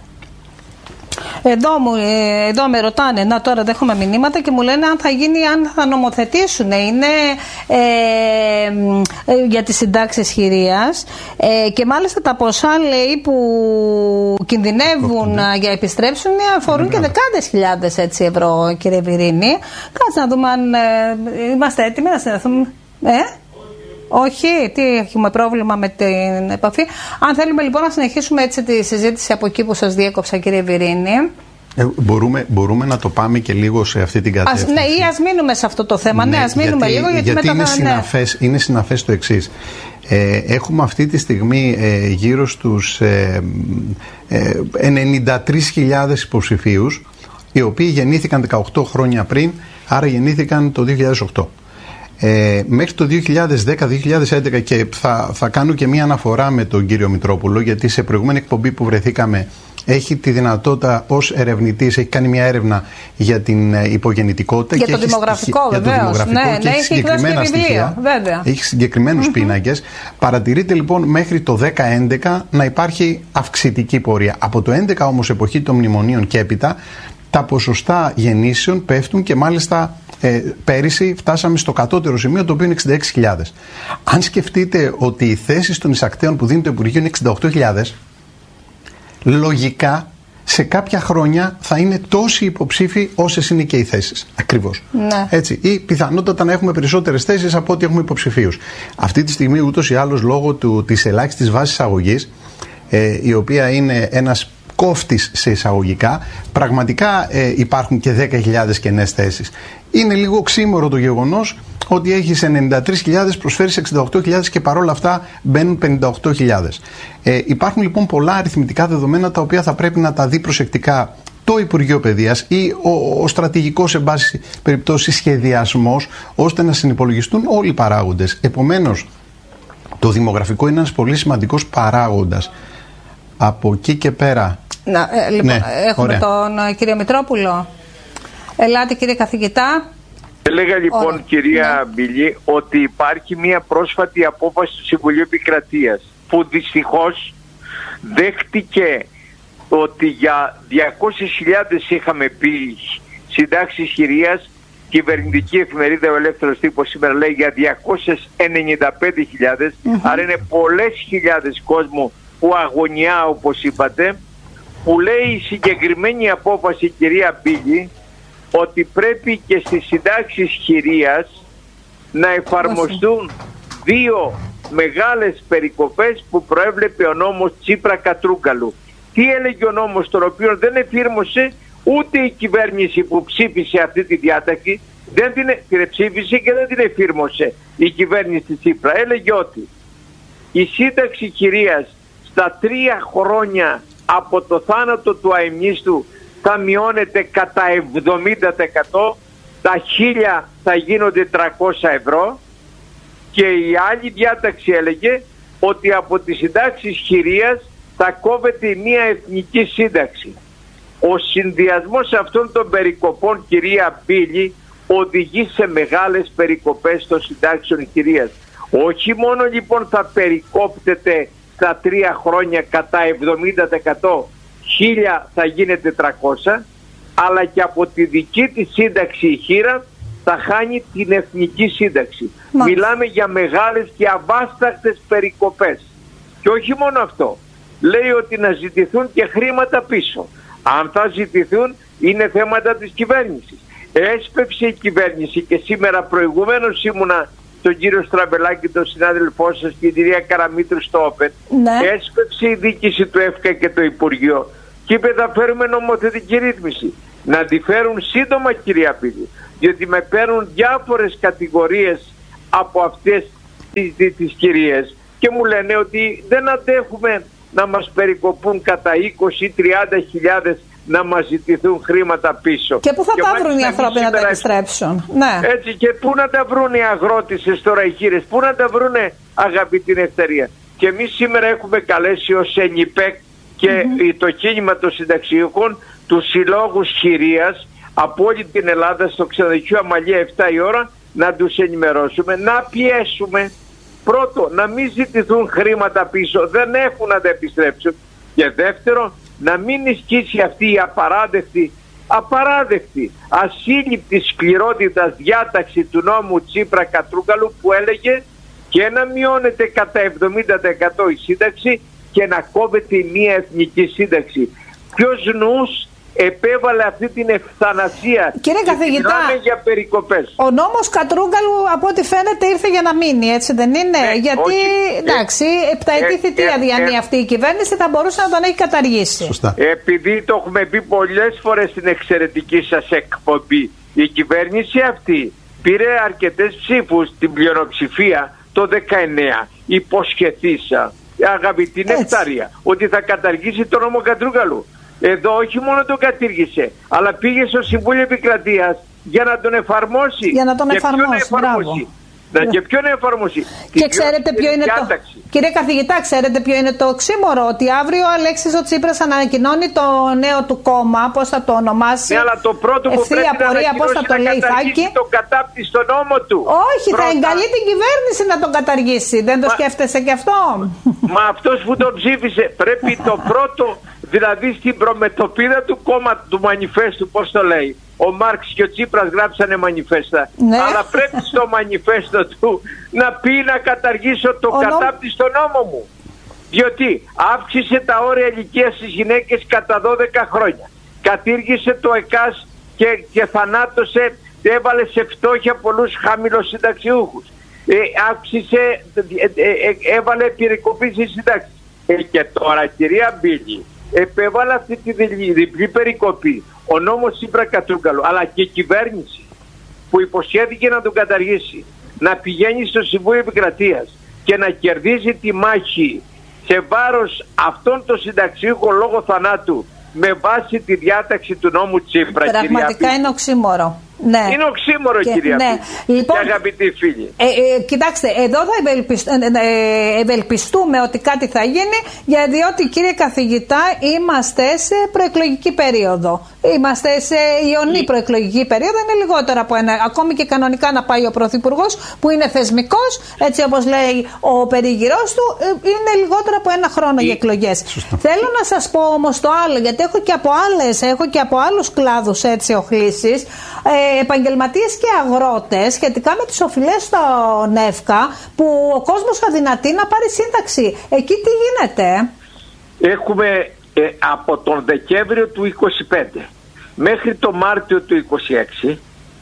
Εδώ, μου, εδώ με ρωτάνε, να τώρα δέχομαι μηνύματα και μου λένε αν θα γίνει, αν θα νομοθετήσουν. Είναι ε, ε, για τις συντάξεις χειρίας ε, και μάλιστα τα ποσά, λέει, που κινδυνεύουν mm-hmm. για επιστρέψουν αφορούν mm-hmm. και δεκάδες χιλιάδες έτσι, ευρώ, κύριε Βιρίνη. Κάτσε να δούμε αν ε, είμαστε έτοιμοι να συνδεθούμε. Ε? Όχι, τι έχουμε πρόβλημα με την επαφή. Αν θέλουμε λοιπόν να συνεχίσουμε έτσι τη συζήτηση από εκεί που σας διέκοψα, κύριε Βιρίνη. Ε, μπορούμε, μπορούμε να το πάμε και λίγο σε αυτή την κατεύθυνση. Ας, ναι, ή ας μείνουμε σε αυτό το θέμα. Ναι, ναι ας μείνουμε γιατί, λίγο γιατί, γιατί μετά είναι, θα, συναφές, ναι. είναι συναφές το εξής. Ε, έχουμε αυτή τη στιγμή ε, γύρω στους ε, ε, ενενήντα τρεις χιλιάδες υποψηφίους, οι οποίοι γεννήθηκαν δεκαοκτώ χρόνια πριν, άρα γεννήθηκαν το δύο χιλιάδες οκτώ. Ε, μέχρι το δύο χιλιάδες δέκα δύο χιλιάδες έντεκα, και θα, θα κάνω και μία αναφορά με τον κύριο Μητρόπουλο, γιατί σε προηγούμενη εκπομπή που βρεθήκαμε έχει τη δυνατότητα ως ερευνητής, έχει κάνει μια έρευνα για την υπογεννητικότητα για και το έχει δημογραφικό, στοιχεία, βεβαίως. Για το δημογραφικό ναι, και ναι, έχει συγκεκριμένα στοιχεία, βέβαια. Έχει συγκεκριμένους mm-hmm. πίνακες. Παρατηρείται λοιπόν μέχρι το δέκα έντεκα να υπάρχει αυξητική πορεία. Από το έντεκα όμως, εποχή των μνημονίων και έπειτα, τα ποσοστά γεννήσεων πέφτουν και μάλιστα ε, πέρυσι φτάσαμε στο κατώτερο σημείο, το οποίο είναι εξήντα έξι χιλιάδες. Αν σκεφτείτε ότι οι θέσεις των εισακτέων που δίνει το Υπουργείο είναι εξήντα οκτώ χιλιάδες, λογικά σε κάποια χρόνια θα είναι τόσοι υποψήφοι όσες είναι και οι θέσεις. Ακριβώς. Ναι. Έτσι. Ή πιθανότατα να έχουμε περισσότερες θέσεις από ό,τι έχουμε υποψηφίους. Αυτή τη στιγμή, ούτως ή άλλως, λόγω του, της ελάχιστης βάσης αγωγής, ε, η οποία είναι ένας κόφτης σε εισαγωγικά, πραγματικά ε, υπάρχουν και δέκα χιλιάδες κενές θέσεις. Είναι λίγο ξύμορο το γεγονός ότι έχεις ενενήντα τρεις χιλιάδες, προσφέρεις εξήντα οκτώ χιλιάδες και παρόλα αυτά μπαίνουν πενήντα οκτώ χιλιάδες. Ε, υπάρχουν λοιπόν πολλά αριθμητικά δεδομένα τα οποία θα πρέπει να τα δει προσεκτικά το Υπουργείο Παιδείας ή ο, ο στρατηγικός, εν πάση περιπτώσει, σχεδιασμός, ώστε να συνυπολογιστούν όλοι οι παράγοντες. Επομένως, το δημογραφικό είναι ένας πολύ σημαντικός παράγοντας. Από εκεί και πέρα. Να, ε, λοιπόν, ναι, έχουμε ωραία. τον ε, κύριο Μητρόπουλο. Ελάτε, κύριε καθηγητά. Έλεγα λοιπόν, ωραία. κυρία ναι. Μπιλή, ότι υπάρχει μια πρόσφατη απόφαση του Συμβουλίου Επικρατείας που δυστυχώς δέχτηκε ότι για διακόσιες χιλιάδες είχαμε πει συντάξεις χειρίας. Κυβερνητική εφημερίδα Ο Ελεύθερος Τύπος σήμερα λέει για διακόσιες ενενήντα πέντε χιλιάδες, mm-hmm. άρα είναι πολλές χιλιάδες κόσμου που αγωνιά, όπως είπατε, που λέει η συγκεκριμένη απόφαση, κυρία Μπίλη, ότι πρέπει και στις συντάξεις χειρίας να εφαρμοστούν δύο μεγάλες περικοπές που προέβλεπε ο νόμος Τσίπρα-Κατρούγκαλου. Τι έλεγε ο νόμος, τον οποίο δεν εφήρμοσε ούτε η κυβέρνηση που ψήφισε αυτή τη διάταξη, δεν την, την ψήφισε και δεν την εφήρμοσε η κυβέρνηση Τσίπρα. Έλεγε ότι η σύνταξη χειρίας στα τρία χρόνια από το θάνατο του αημνίστου θα μειώνεται κατά εβδομήντα τοις εκατό, τα χίλια θα γίνονται τριακόσια ευρώ, και η άλλη διάταξη έλεγε ότι από τις συντάξεις χειρίας θα κόβεται μια εθνική σύνταξη. Ο συνδυασμός αυτών των περικοπών, κυρία Μπίλη, οδηγεί σε μεγάλες περικοπές των συντάξεων χειρίας. Όχι μόνο λοιπόν θα περικόπτεται στα τρία χρόνια κατά εβδομήντα τοις εκατό, χίλια θα γίνει τετρακόσια, αλλά και από τη δική της σύνταξη η χείρα θα χάνει την εθνική σύνταξη. Μα. Μιλάμε για μεγάλες και αβάσταχτες περικοπές. Και όχι μόνο αυτό. Λέει ότι να ζητηθούν και χρήματα πίσω. Αν θα ζητηθούν είναι θέματα της κυβέρνησης. Έσπευσε η κυβέρνηση και σήμερα προηγουμένως ήμουνα τον κύριο Στραμπελάκη, τον συνάδελφό σας και την κυρία Καραμήτρου στο Όπεν. Ναι. Έσπευσε η διοίκηση του ΕΦΚΑ και το Υπουργείο και είπε θα φέρουμε νομοθετική ρύθμιση. Να τη φέρουν σύντομα, κυρία Πύλη, διότι με παίρνουν διάφορες κατηγορίες από αυτές τις, τις, τις κυρίες και μου λένε ότι δεν αντέχουμε να μας περικοπούν κατά είκοσι με τριάντα χιλιάδες να μας ζητηθούν χρήματα πίσω. Και πού θα και τα βρουν οι άνθρωποι να τα επιστρέψουν. Ναι. Έτσι, και πού να τα βρουν οι αγρότησες τώρα οι χείρες, πού να τα βρούνε, αγαπητή Νευταρία. Και εμείς σήμερα έχουμε καλέσει ως ΕΝΙΠΕΚ και mm-hmm. το κίνημα των συνταξιούχων τους συλλόγους χειρίας από όλη την Ελλάδα στο ξενοδοχείο Αμαλία επτά η ώρα να τους ενημερώσουμε, να πιέσουμε πρώτο να μην ζητηθούν χρήματα πίσω, δεν έχουν να τα επιστρέψουν, και δεύτερο να μην ισχύσει αυτή η απαράδεκτη, απαράδεκτη, ασύλληπτη σκληρότητας διάταξη του νόμου Τσίπρα Κατρούγκαλου που έλεγε και να μειώνεται κατά εβδομήντα τοις εκατό η σύνταξη και να κόβεται η μία εθνική σύνταξη. Ποιος νους επέβαλε αυτή την ευθανασία? Κύριε καθηγητά, για περικοπές. Ο νόμος Κατρούγκαλου από ό,τι φαίνεται ήρθε για να μείνει, έτσι δεν είναι? Ναι, γιατί όχι. εντάξει, επταετή ε, θητεία ε, διανύει ε, αυτή η κυβέρνηση, θα μπορούσε να τον έχει καταργήσει. Σωστά. Επειδή το έχουμε πει πολλές φορές στην εξαιρετική σας εκπομπή, η κυβέρνηση αυτή πήρε αρκετές ψήφους, την πλειοψηφία το δεκαεννέα, υποσχεθήσα, αγαπητή Νευταρία, ότι θα καταργήσει το νόμο Κατρούγκαλου. Εδώ όχι μόνο τον κατήργησε, αλλά πήγε στο Συμβούλιο Επικρατείας για να τον εφαρμόσει. Για να τον εφαρμόσει, μπράβο. Να και ποιον εφαρμόσει. Και ξέρετε ποιο είναι το... Κύριε καθηγητά, ξέρετε ποιο είναι το οξύμορο? Ότι αύριο ο Αλέξης ο Τσίπρας ανακοινώνει το νέο του κόμμα, πώς θα το ονομάσει. Ναι, αλλά το πρώτο που πρέπει να ανακοινώσει το να καταργήσει τον κατάπτυστο νόμο του. Όχι, πρώτα. Θα εγκαλεί την κυβέρνηση να τον καταργήσει. Δεν το Μα... σκέφτεσαι και αυτό? Μα αυτός που τον ψήφισε πρέπει το πρώτο, δηλαδή στην προμετωπίδα του κόμματο του μανιφέστου, πώς το λέει, ο Μάρξ και ο Τσίπρας γράψανε μανιφέστα. Ναι. Αλλά πρέπει στο μανιφέστο του να πει να καταργήσω το ο κατάπτυστο νόμο μου. Διότι αύξησε τα όρια ηλικίας στις γυναίκες κατά δώδεκα χρόνια. Κατήργησε το ΕΚΑΣ και, και θανάτωσε, έβαλε σε φτώχεια πολλούς χαμηλοσυνταξιούχους. Ε, αύξησε, ε, ε, έβαλε περικοπή στις συντάξεις. Ε, και τώρα, κυρία Μπίλη, επέβαλε αυτή τη διπλή περικοπή. Ο νόμος Τσίπρα Κατρούγκαλου, αλλά και η κυβέρνηση που υποσχέθηκε να τον καταργήσει, να πηγαίνει στο Συμβούλιο Επικρατείας και να κερδίζει τη μάχη σε βάρος αυτών των συνταξιούχων λόγω θανάτου με βάση τη διάταξη του νόμου Τσίπρα. Πραγματικά είναι οξύμορο. Ναι. Είναι οξύμορο, και, κυρία ναι. Λοιπόν, και αγαπητοί φίλοι. Ε, ε, κοιτάξτε, εδώ θα ευελπιστ, ε, ε, ευελπιστούμε ότι κάτι θα γίνει, για διότι, κύριε καθηγητά, είμαστε σε προεκλογική περίοδο. Είμαστε σε ιονή προεκλογική περίοδο, είναι λιγότερο από ένα. Ακόμη και κανονικά να πάει ο Πρωθυπουργός, που είναι θεσμικός, έτσι όπως λέει ο περίγυρός του, ε, είναι λιγότερο από ένα χρόνο για εκλογές. Θέλω να σας πω όμως το άλλο, γιατί έχω και από άλλες, έχω και από άλλους κλάδους έτσι οχλήσεις. Ε, επαγγελματίες και αγρότες σχετικά με τις οφειλές στον ΕΦΚΑ, που ο κόσμος αδυνατεί να πάρει σύνταξη. Εκεί τι γίνεται? Έχουμε ε, από τον Δεκέμβριο του είκοσι πέντε μέχρι το Μάρτιο του είκοσι έξι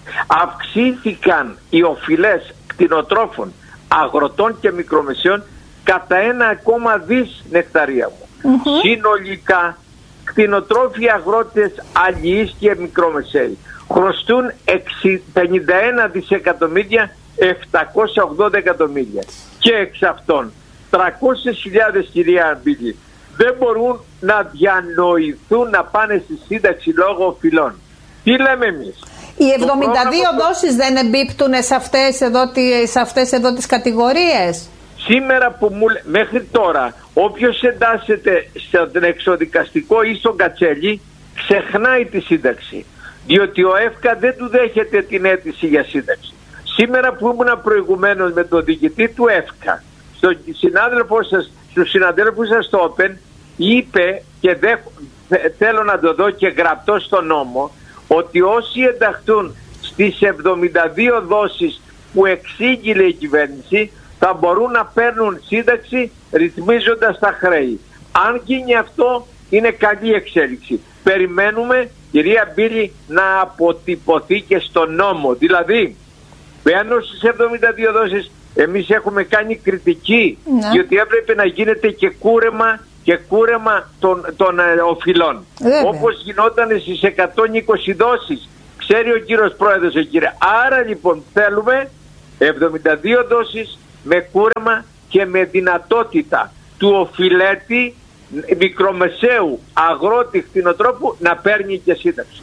αυξήθηκαν οι οφειλές κτηνοτρόφων, αγροτών και μικρομεσαίων κατά ένα κόμμα δις, Νεκταρία μου. Mm-hmm. Συνολικά κτηνοτρόφοι, αγρότες, αλληλείς και μικρομεσαίοι χρωστούν πενήντα ένα δισεκατομμύρια επτακόσια ογδόντα εκατομμύρια και εξ αυτών τριακόσιες χιλιάδες, κυρία Αμπίλη, δεν μπορούν να διανοηθούν να πάνε στη σύνταξη λόγω οφειλών. Τι λέμε εμείς? Οι εβδομήντα δύο το... δόσεις δεν εμπίπτουν σε αυτές εδώ, σε αυτές εδώ τις κατηγορίες? Σήμερα που μου μέχρι τώρα όποιος εντάσσεται στον εξοδικαστικό ή στον Κατσέλη ξεχνάει τη σύνταξη, διότι ο ΕΦΚΑ δεν του δέχεται την αίτηση για σύνταξη. Σήμερα που ήμουν προηγουμένως με τον διοικητή του ΕΦΚΑ, στον συνάδελφό σας στους συναδέλφους σας στο Open, είπε και δε, θέλω να το δω και γραπτό στο νόμο, ότι όσοι ενταχθούν στις εβδομήντα δύο δόσεις που εξήγηλε η κυβέρνηση θα μπορούν να παίρνουν σύνταξη ρυθμίζοντας τα χρέη. Αν γίνει αυτό, είναι καλή εξέλιξη. Περιμένουμε, κυρία Μπίλη, να αποτυπωθεί και στο νόμο. Δηλαδή, μπαίνω στις εβδομήντα δύο δόσεις, εμείς έχουμε κάνει κριτική, ναι, διότι έπρεπε να γίνεται και κούρεμα και κούρεμα των, των ε, οφειλών. Βέβαια. Όπως γινόταν στις εκατόν είκοσι δόσεις. Ξέρει ο κύριος Πρόεδρος, κύριε. Άρα λοιπόν θέλουμε εβδομήντα δύο δόσεις με κούρεμα και με δυνατότητα του οφειλέτη μικρομεσαίου αγρότη κτηνοτρόφου να παίρνει και σύνταξη.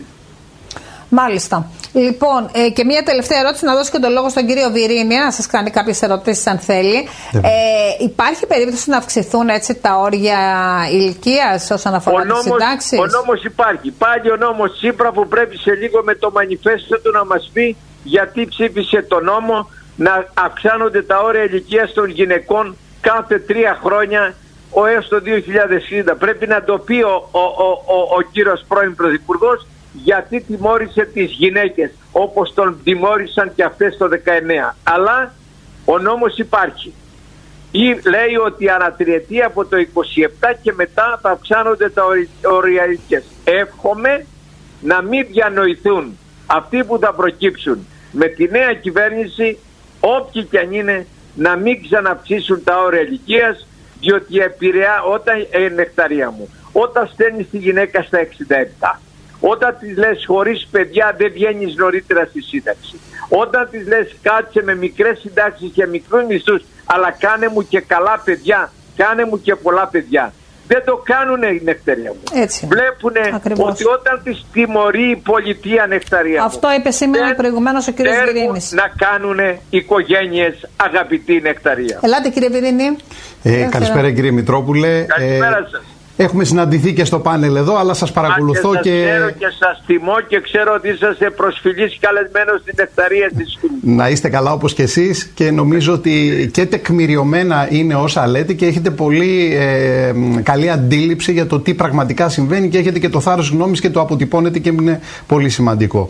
Μάλιστα. Λοιπόν, ε, και μια τελευταία ερώτηση, να δώσω και τον λόγο στον κύριο Βιρίνη, να σας κάνει κάποιες ερωτήσεις αν θέλει. Ε, υπάρχει περίπτωση να αυξηθούν έτσι τα όρια ηλικίας όσον αφορά τις συντάξεις? Ο νόμος υπάρχει. Πάλι ο νόμος Τσίπρα που πρέπει σε λίγο με το μανιφέστο του να μας πει γιατί ψήφισε το νόμο να αυξάνονται τα όρια ηλικίας των γυναικών κάθε τρία χρόνια ο έως το δύο χιλιάδες εξήντα. Πρέπει να το πει ο, ο, ο, ο, ο κύριος πρώην Πρωθυπουργός γιατί τιμώρησε τις γυναίκες όπως τον τιμώρησαν και αυτές το δεκαεννέα. Αλλά ο νόμος υπάρχει. Ή λέει ότι ανατριετία από το είκοσι επτά και μετά θα αυξάνονται τα όρια ηλικίας. Εύχομαι να μην διανοηθούν αυτοί που θα προκύψουν με τη νέα κυβέρνηση, όποιοι κι αν είναι, να μην ξαναυξήσουν τα όρια ηλικίας, διότι επηρεά όταν, ε, νεκταρία μου, όταν στέλνεις τη γυναίκα στα εξήντα επτά, όταν της λες χωρίς παιδιά δεν βγαίνεις νωρίτερα στη σύνταξη, όταν της λες κάτσε με μικρές συντάξεις και μικρούς μισθούς, αλλά κάνε μου και καλά παιδιά, κάνε μου και πολλά παιδιά. Δεν το κάνουνε η νεκταρία μου. Έτσι. Βλέπουνε ακριβώς ότι όταν τις τιμωρεί η πολιτεία, νεκταρία αυτό μου, είπε σήμερα προηγουμένως ο κύριος Βιρίνης, να κάνουνε οικογένειες, αγαπητή νεκταρία. Ελάτε κύριε Βιρίνη. Ε, καλησπέρα κύριε Μητρόπουλε. Καλησπέρα ε, σας. Έχουμε συναντηθεί και στο πάνελ εδώ, αλλά σας παρακολουθώ και... Σας και... ξέρω και σας τιμώ και ξέρω ότι είσαστε προσφυλής καλεσμένος στην νεκταρία της Σκουλής. Να είστε καλά όπως και εσείς και νομίζω ότι και τεκμηριωμένα είναι όσα λέτε και έχετε πολύ ε, καλή αντίληψη για το τι πραγματικά συμβαίνει και έχετε και το θάρρος γνώμης και το αποτυπώνετε και είναι πολύ σημαντικό.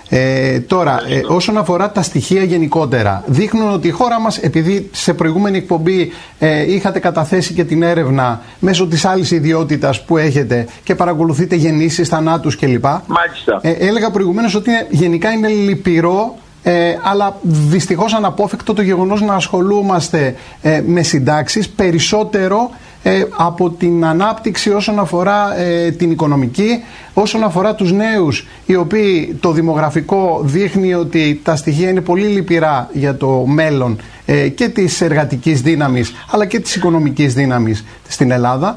Ε, τώρα, ε, όσον αφορά τα στοιχεία γενικότερα, δείχνουν ότι η χώρα μας, επειδή σε προηγούμενη εκπομπή ε, είχατε καταθέσει και την έρευνα μέσω της άλλης ιδιότητας που έχετε και παρακολουθείτε γεννήσεις, θανάτους κλπ. Μάλιστα. Ε, έλεγα προηγουμένως ότι είναι, γενικά είναι λυπηρό, ε, αλλά δυστυχώς αναπόφευκτο το γεγονός να ασχολούμαστε ε, με συντάξεις περισσότερο Ε, από την ανάπτυξη όσον αφορά ε, την οικονομική, όσον αφορά τους νέους, οι οποίοι το δημογραφικό δείχνει ότι τα στοιχεία είναι πολύ λυπηρά για το μέλλον ε, και της εργατικής δύναμης αλλά και της οικονομικής δύναμης στην Ελλάδα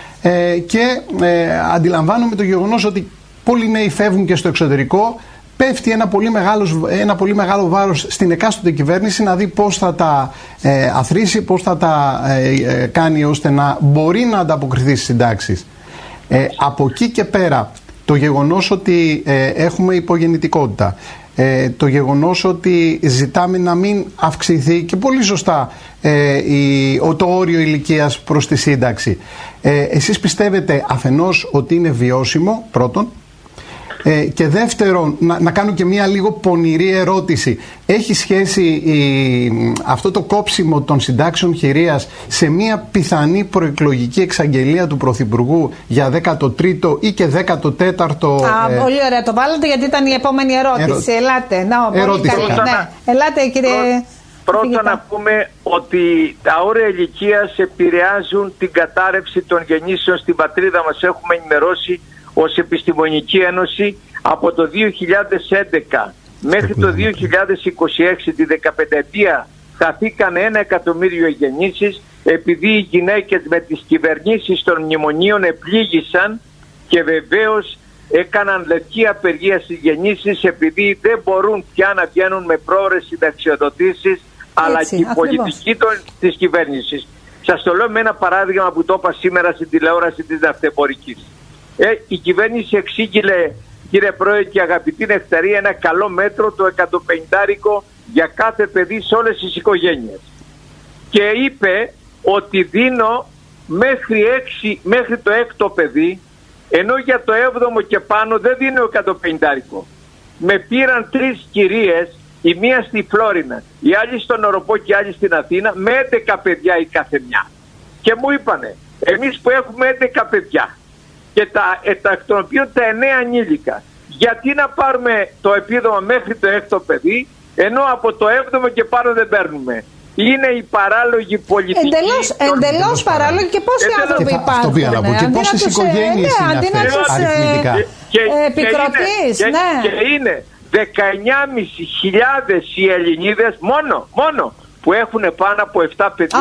ε, και ε, αντιλαμβάνομαι το γεγονός ότι πολλοί νέοι φεύγουν και στο εξωτερικό. Πέφτει ένα πολύ, μεγάλο, ένα πολύ μεγάλο βάρος στην εκάστοτε κυβέρνηση να δει πώς θα τα ε, αθροίσει, πώς θα τα ε, ε, κάνει ώστε να μπορεί να ανταποκριθεί στις συντάξεις. Ε, από εκεί και πέρα, το γεγονός ότι ε, έχουμε υπογεννητικότητα, ε, το γεγονός ότι ζητάμε να μην αυξηθεί και πολύ σωστά ε, η, το όριο ηλικίας προς τη σύνταξη. Ε, εσείς πιστεύετε αφενός ότι είναι βιώσιμο, πρώτον, Ε, και δεύτερον, να, να κάνω και μία λίγο πονηρή ερώτηση. Έχει σχέση η, αυτό το κόψιμο των συντάξεων χειρίας σε μία πιθανή προεκλογική εξαγγελία του Πρωθυπουργού για δέκατο τρίτο ή και δέκατο τέταρτο... Α, ε, πολύ ωραία το βάλατε γιατί ήταν η επόμενη ερώτηση. Ερω... Ελάτε. No, ερώτηση. Πρώτα, ναι. Ελάτε κύριε... Πρώτα, πρώτα να πούμε ότι τα όρια ηλικίας επηρεάζουν την κατάρρευση των γεννήσεων στην πατρίδα μας. Έχουμε ενημερώσει ως Επιστημονική Ένωση από το δύο χιλιάδες έντεκα μέχρι το δύο χιλιάδες είκοσι έξι, τη δεκαπενταετία, χαθήκαν ένα εκατομμύριο γεννήσεις επειδή οι γυναίκες με τις κυβερνήσεις των μνημονίων επλήγησαν και βεβαίως έκαναν λευκή απεργία στις γεννήσεις επειδή δεν μπορούν πια να βγαίνουν με πρόορες συνταξιοδοτήσεις αλλά και η πολιτική των, της κυβέρνησης. Σας το λέω με ένα παράδειγμα που το είπα σήμερα στην τηλεόραση της ναυτεμπορικής. Ε, η κυβέρνηση εξήγηλε, κύριε Πρόεδρε και αγαπητή νεκταρία, ένα καλό μέτρο, το εκατοπενηντάρικο για κάθε παιδί σε όλες τις οικογένειες. Και είπε ότι δίνω μέχρι, έξι, μέχρι το έκτο παιδί, ενώ για το έβδομο και πάνω δεν δίνει ο εκατόν πενήντα. Με πήραν τρεις κυρίες, η μία στη Φλόρινα, η άλλη στον Οροπό και η άλλη στην Αθήνα, με έντεκα παιδιά η καθεμιά. Και μου είπανε, εμείς που έχουμε έντεκα παιδιά και τα, τα, εκ των οποίων τα εννέα ανήλικα, γιατί να πάρουμε το επίδομα μέχρι το έκτο παιδί, ενώ από το έβδομο και πάνω δεν παίρνουμε. Είναι η παράλογη πολιτική. Εντελώς, εντελώς παράλογη. Και πόσοι εντελώς άνθρωποι υπάρχουν. Ναι, και πόσες οικογένειες ναι, είναι αντί αυτές αριθμητικά. Επικροτείς, και, ναι. και είναι δεκαεννιά χιλιάδες πεντακόσιες οι Ελληνίδες μόνο, μόνο που έχουν πάνω από επτά παιδιά.